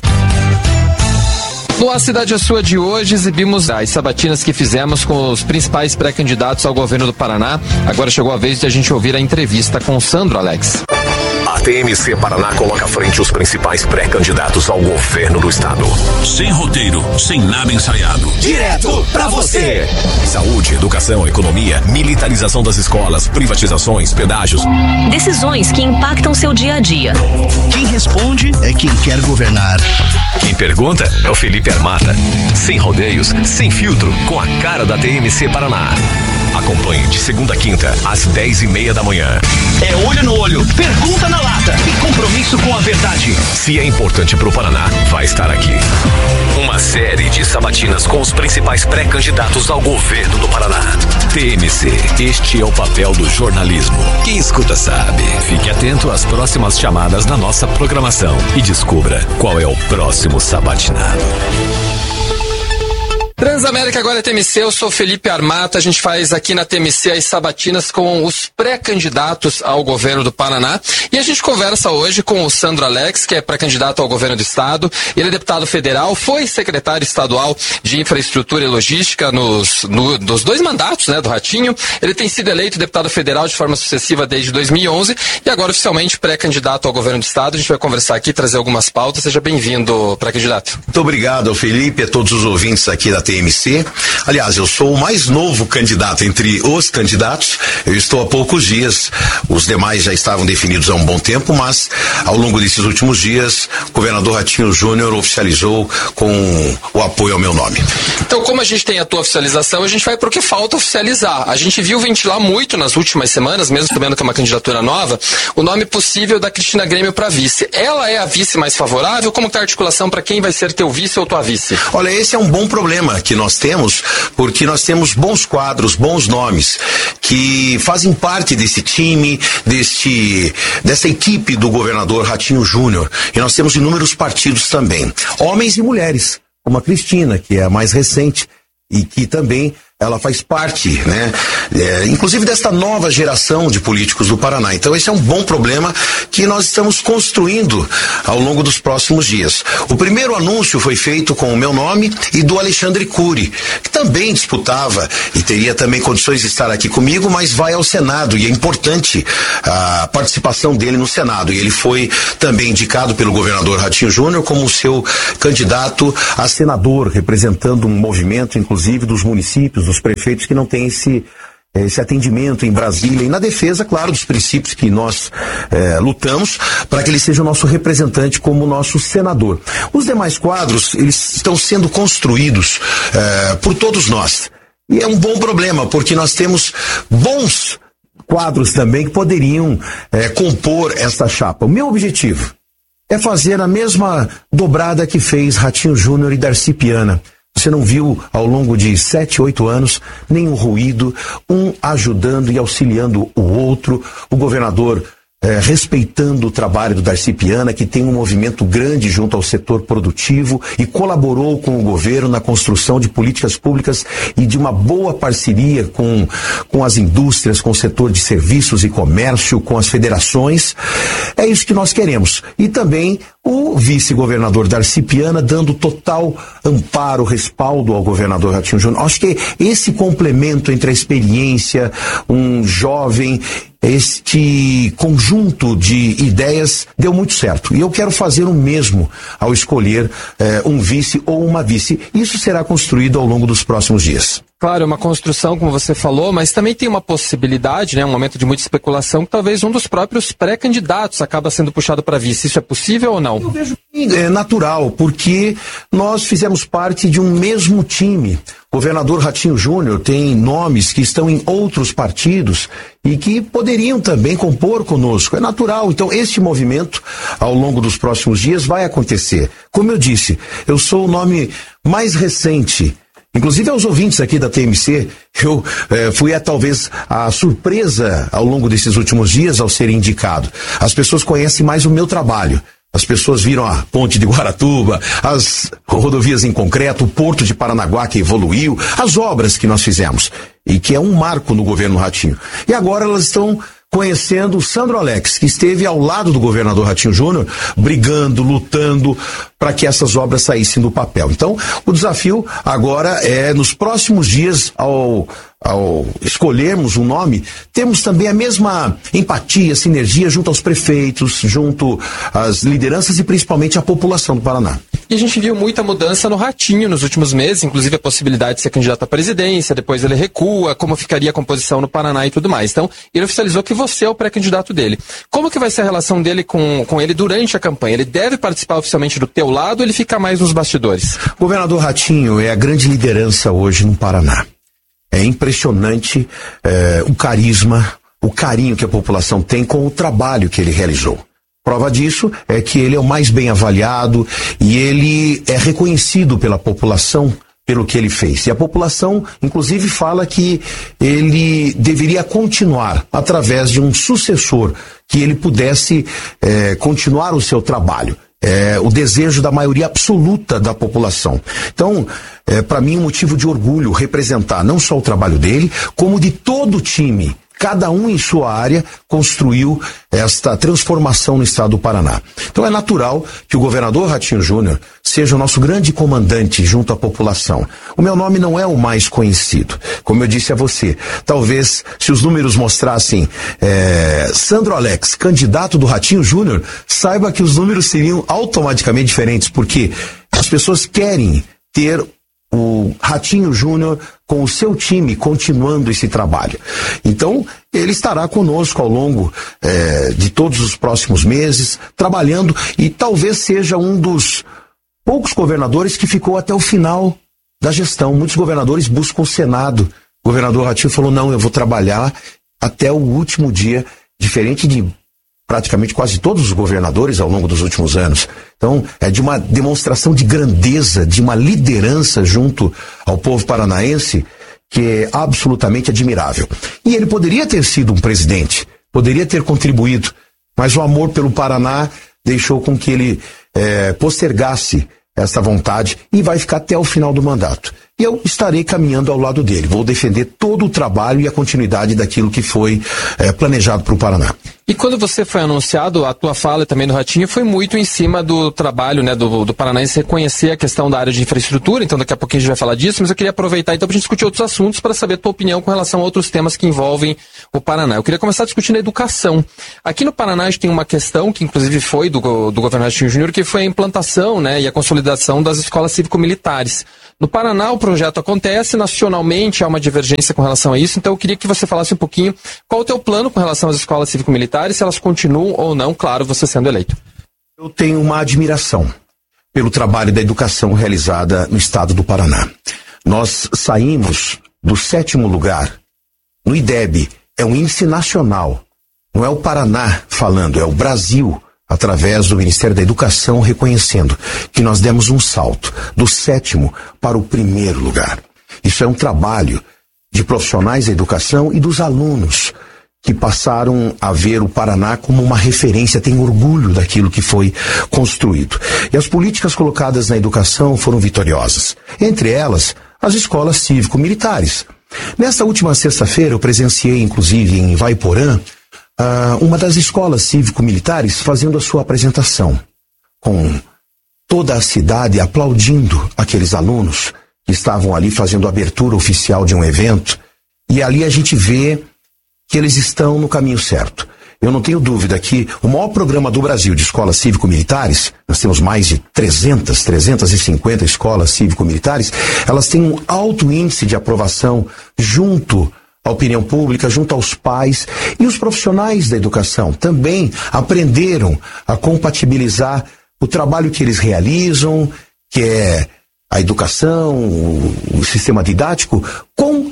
No A Cidade é Sua de hoje, exibimos as sabatinas que fizemos com os principais pré-candidatos ao governo do Paraná. Agora chegou a vez de a gente ouvir a entrevista com o Sandro Alex. A T M C Paraná coloca à frente os principais pré-candidatos ao governo do estado. Sem roteiro, sem nada ensaiado. Direto pra você. Saúde, educação, economia, militarização das escolas, privatizações, pedágios. Decisões que impactam seu dia a dia. Quem responde é quem quer governar. Quem pergunta é o Felipe Armata. Sem rodeios, sem filtro, com a cara da T M C Paraná. Acompanhe de segunda a quinta, às dez e meia da manhã. É olho no olho, pergunta na lata e compromisso com a verdade. Se é importante pro Paraná, vai estar aqui. Uma série de sabatinas com os principais pré-candidatos ao governo do Paraná. T M C, este é o papel do jornalismo. Quem escuta sabe. Fique atento às próximas chamadas na nossa programação e descubra qual é o próximo sabatinado. Transamérica agora é T M C, eu sou Felipe Armata, a gente faz aqui na T M C as sabatinas com os pré-candidatos ao governo do Paraná, e a gente conversa hoje com o Sandro Alex, que é pré-candidato ao governo do estado. Ele é deputado federal, foi secretário estadual de infraestrutura e logística nos, no, nos dois mandatos, né, do Ratinho. Ele tem sido eleito deputado federal de forma sucessiva desde dois mil e onze e agora oficialmente pré-candidato ao governo do estado. A gente vai conversar aqui, trazer algumas pautas. Seja bem-vindo, pré-candidato. Muito obrigado, Felipe, a todos os ouvintes aqui da T M C. Aliás, eu sou o mais novo candidato entre os candidatos. Eu estou há poucos dias. Os demais já estavam definidos há um bom tempo, mas ao longo desses últimos dias, o governador Ratinho Júnior oficializou com o apoio ao meu nome. Então, como a gente tem a tua oficialização, a gente vai pro que falta oficializar. A gente viu ventilar muito nas últimas semanas, mesmo sabendo que é uma candidatura nova, o nome possível da Cristina Grêmio para vice. Ela é a vice mais favorável? Como está a articulação para quem vai ser teu vice ou tua vice? Olha, esse é um bom problema que nós temos, porque nós temos bons quadros, bons nomes, que fazem parte desse time, deste, dessa equipe do governador Ratinho Júnior. E nós temos inúmeros partidos também. Homens e mulheres, como a Cristina, que é a mais recente, e que também ela faz parte, né, é, inclusive desta nova geração de políticos do Paraná. Então esse é um bom problema que nós estamos construindo ao longo dos próximos dias. O primeiro anúncio foi feito com o meu nome e do Alexandre Cury, que também disputava e teria também condições de estar aqui comigo, mas vai ao Senado e é importante a participação dele no Senado. E ele foi também indicado pelo governador Ratinho Júnior como seu candidato a senador, representando um movimento, inclusive, dos municípios, dos prefeitos que não têm esse, esse atendimento em Brasília e na defesa, claro, dos princípios que nós eh, lutamos para que ele seja o nosso representante como nosso senador. Os demais quadros, eles estão sendo construídos eh, por todos nós. E é um bom problema, porque nós temos bons quadros também que poderiam eh, compor esta chapa. O meu objetivo é fazer a mesma dobrada que fez Ratinho Júnior e Darcy Piana. Você não viu ao longo de sete, oito anos nenhum ruído, um ajudando e auxiliando o outro, o governador eh, respeitando o trabalho do Darcy Piana, que tem um movimento grande junto ao setor produtivo e colaborou com o governo na construção de políticas públicas e de uma boa parceria com, com as indústrias, com o setor de serviços e comércio, com as federações. É isso que nós queremos. E também o vice-governador Darcy Piana dando total amparo, respaldo ao governador Ratinho Júnior. Acho que esse complemento entre a experiência, um jovem, este conjunto de ideias deu muito certo. E eu quero fazer o mesmo ao escolher eh, um vice ou uma vice. Isso será construído ao longo dos próximos dias. Claro, é uma construção, como você falou, mas também tem uma possibilidade, né, um momento de muita especulação, que talvez um dos próprios pré-candidatos acaba sendo puxado para vice. Isso é possível ou não? Eu vejo que é natural, porque nós fizemos parte de um mesmo time. O governador Ratinho Júnior tem nomes que estão em outros partidos e que poderiam também compor conosco. É natural. Então, este movimento, ao longo dos próximos dias, vai acontecer. Como eu disse, eu sou o nome mais recente. Inclusive aos ouvintes aqui da T M C, eu eh, fui a, talvez a surpresa ao longo desses últimos dias ao ser indicado. As pessoas conhecem mais o meu trabalho. As pessoas viram a ponte de Guaratuba, as rodovias em concreto, o porto de Paranaguá que evoluiu, as obras que nós fizemos e que é um marco no governo Ratinho. E agora elas estão conhecendo o Sandro Alex, que esteve ao lado do governador Ratinho Júnior, brigando, lutando para que essas obras saíssem do papel. Então, o desafio agora é, nos próximos dias, ao, ao escolhermos um nome, temos também a mesma empatia, sinergia junto aos prefeitos, junto às lideranças e principalmente à população do Paraná. E a gente viu muita mudança no Ratinho nos últimos meses, inclusive a possibilidade de ser candidato à presidência, depois ele recua, como ficaria a composição no Paraná e tudo mais. Então, ele oficializou que você é o pré-candidato dele. Como que vai ser a relação dele com, com ele durante a campanha? Ele deve participar oficialmente do teu lado ou ele fica mais nos bastidores? O governador Ratinho é a grande liderança hoje no Paraná. É impressionante é, o carisma, o carinho que a população tem com o trabalho que ele realizou. Prova disso é que ele é o mais bem avaliado e ele é reconhecido pela população pelo que ele fez. E a população, inclusive, fala que ele deveria continuar através de um sucessor, que ele pudesse eh, continuar o seu trabalho. É o desejo da maioria absoluta da população. Então, é, para mim, um motivo de orgulho representar não só o trabalho dele, como de todo o time. Cada um em sua área construiu esta transformação no estado do Paraná. Então é natural que o governador Ratinho Júnior seja o nosso grande comandante junto à população. O meu nome não é o mais conhecido, como eu disse a você. Talvez, se os números mostrassem é, Sandro Alex, candidato do Ratinho Júnior, saiba que os números seriam automaticamente diferentes, porque as pessoas querem ter o Ratinho Júnior com o seu time continuando esse trabalho. Então, ele estará conosco ao longo eh, de todos os próximos meses, trabalhando, e talvez seja um dos poucos governadores que ficou até o final da gestão. Muitos governadores buscam o Senado. O governador Ratinho falou, não, eu vou trabalhar até o último dia, diferente de praticamente quase todos os governadores ao longo dos últimos anos. Então, é de uma demonstração de grandeza, de uma liderança junto ao povo paranaense que é absolutamente admirável. E ele poderia ter sido um presidente, poderia ter contribuído, mas o amor pelo Paraná deixou com que ele eh, postergasse essa vontade e vai ficar até o final do mandato. E eu estarei caminhando ao lado dele. Vou defender todo o trabalho e a continuidade daquilo que foi eh, planejado para o Paraná. E quando você foi anunciado, a tua fala também do Ratinho foi muito em cima do trabalho, né, do, do Paranaense reconhecer a questão da área de infraestrutura, então daqui a pouquinho a gente vai falar disso, mas eu queria aproveitar então para a gente discutir outros assuntos para saber a tua opinião com relação a outros temas que envolvem o Paraná. Eu queria começar discutindo a educação. Aqui no Paraná a gente tem uma questão que inclusive foi do, do governo Ratinho Júnior, que foi a implantação, né, e a consolidação das escolas cívico-militares. No Paraná o projeto acontece, nacionalmente há uma divergência com relação a isso, então eu queria que você falasse um pouquinho qual o teu plano com relação às escolas cívico-militares, se elas continuam ou não, claro, você sendo eleito. Eu tenho uma admiração pelo trabalho da educação realizada no estado do Paraná. Nós saímos do sétimo lugar no I D E B, é um índice nacional, não é o Paraná falando, é o Brasil, através do Ministério da Educação, reconhecendo que nós demos um salto do sétimo para o primeiro lugar. Isso é um trabalho de profissionais da educação e dos alunos que passaram a ver o Paraná como uma referência, tem orgulho daquilo que foi construído. E as políticas colocadas na educação foram vitoriosas. Entre elas, as escolas cívico-militares. Nesta última sexta-feira, eu presenciei, inclusive, em Ivaiporã, Uh, uma das escolas cívico-militares fazendo a sua apresentação, com toda a cidade aplaudindo aqueles alunos que estavam ali fazendo a abertura oficial de um evento, e ali a gente vê que eles estão no caminho certo. Eu não tenho dúvida que o maior programa do Brasil de escolas cívico-militares, nós temos mais de trezentas, trezentas e cinquenta escolas cívico-militares, elas têm um alto índice de aprovação junto a opinião pública, junto aos pais, e os profissionais da educação também aprenderam a compatibilizar o trabalho que eles realizam, que é a educação, o, o sistema didático, com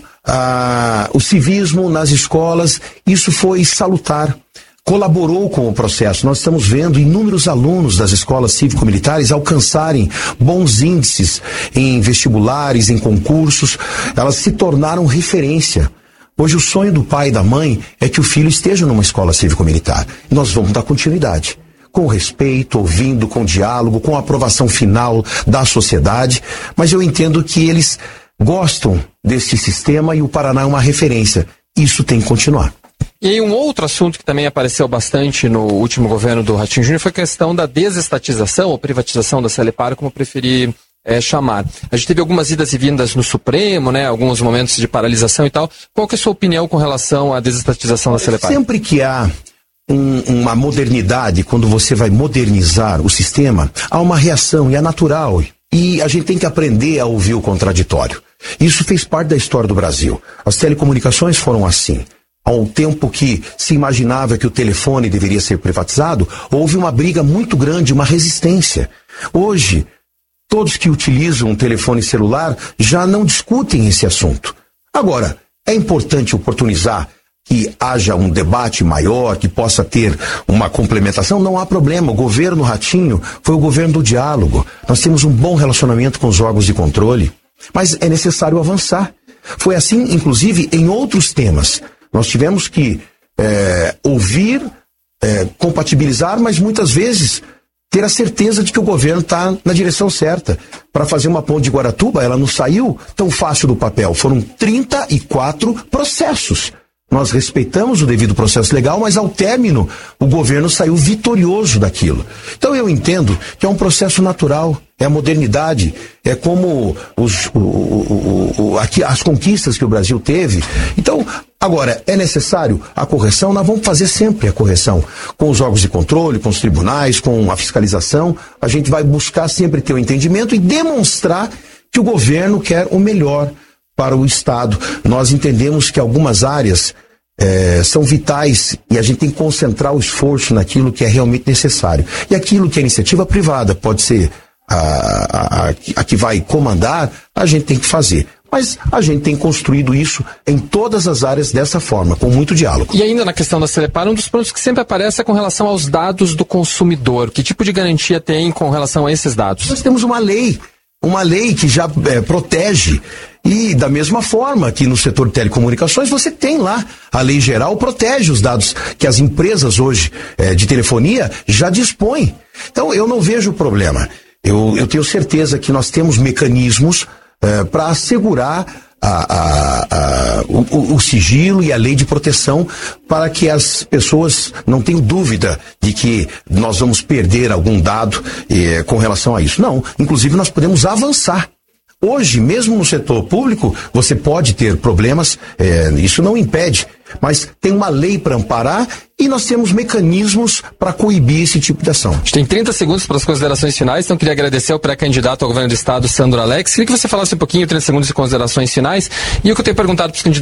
ah, o civismo nas escolas. Isso foi salutar, colaborou com o processo. Nós estamos vendo inúmeros alunos das escolas cívico-militares alcançarem bons índices em vestibulares, em concursos. Elas se tornaram referência. Hoje o sonho do pai e da mãe é que o filho esteja numa escola cívico-militar. Nós vamos dar continuidade, com respeito, ouvindo, com diálogo, com a aprovação final da sociedade, mas eu entendo que eles gostam desse sistema e o Paraná é uma referência. Isso tem que continuar. E aí um outro assunto que também apareceu bastante no último governo do Ratinho Júnior foi a questão da desestatização ou privatização da Celepar, como preferir É, chamar. A gente teve algumas idas e vindas no Supremo, né, alguns momentos de paralisação e tal. Qual que é a sua opinião com relação à desestatização da Celepar? Sempre que há um, uma modernidade, quando você vai modernizar o sistema, há uma reação, e é natural. E a gente tem que aprender a ouvir o contraditório. Isso fez parte da história do Brasil. As telecomunicações foram assim. Ao tempo que se imaginava que o telefone deveria ser privatizado, houve uma briga muito grande, uma resistência. Hoje, todos que utilizam um telefone celular já não discutem esse assunto. Agora, é importante oportunizar que haja um debate maior, que possa ter uma complementação, não há problema. O governo Ratinho foi o governo do diálogo. Nós temos um bom relacionamento com os órgãos de controle, mas é necessário avançar. Foi assim, inclusive, em outros temas. Nós tivemos que é, ouvir, é, compatibilizar, mas muitas vezes ter a certeza de que o governo está na direção certa. Para fazer uma ponte de Guaratuba, ela não saiu tão fácil do papel. Foram trinta e quatro processos. Nós respeitamos o devido processo legal, mas ao término, o governo saiu vitorioso daquilo. Então eu entendo que é um processo natural, é a modernidade, é como os, o, o, o, aqui, as conquistas que o Brasil teve. Então, agora, é necessário a correção? Nós vamos fazer sempre a correção. Com os órgãos de controle, com os tribunais, com a fiscalização, a gente vai buscar sempre ter o entendimento e demonstrar que o governo quer o melhor para o Estado. Nós entendemos que algumas áreas é, são vitais e a gente tem que concentrar o esforço naquilo que é realmente necessário. E aquilo que é iniciativa privada pode ser a, a, a, a que vai comandar, a gente tem que fazer. Mas a gente tem construído isso em todas as áreas dessa forma, com muito diálogo. E ainda na questão da Celepar, um dos pontos que sempre aparece é com relação aos dados do consumidor. Que tipo de garantia tem com relação a esses dados? Nós temos uma lei, uma lei que já é, protege. E da mesma forma que no setor de telecomunicações você tem lá, a lei geral protege os dados que as empresas hoje é, de telefonia já dispõem. Então eu não vejo problema. Eu, eu tenho certeza que nós temos mecanismos é, para assegurar a, a, a, o, o sigilo e a lei de proteção para que as pessoas não tenham dúvida de que nós vamos perder algum dado é, com relação a isso. Não, inclusive nós podemos avançar. Hoje, mesmo no setor público, você pode ter problemas, é, isso não impede, mas tem uma lei para amparar e nós temos mecanismos para coibir esse tipo de ação. A gente tem trinta segundos para as considerações finais, então queria agradecer ao pré-candidato ao governo do Estado, Sandro Alex. Queria que você falasse um pouquinho, trinta segundos de considerações finais. E o que eu tenho perguntado para os candidatos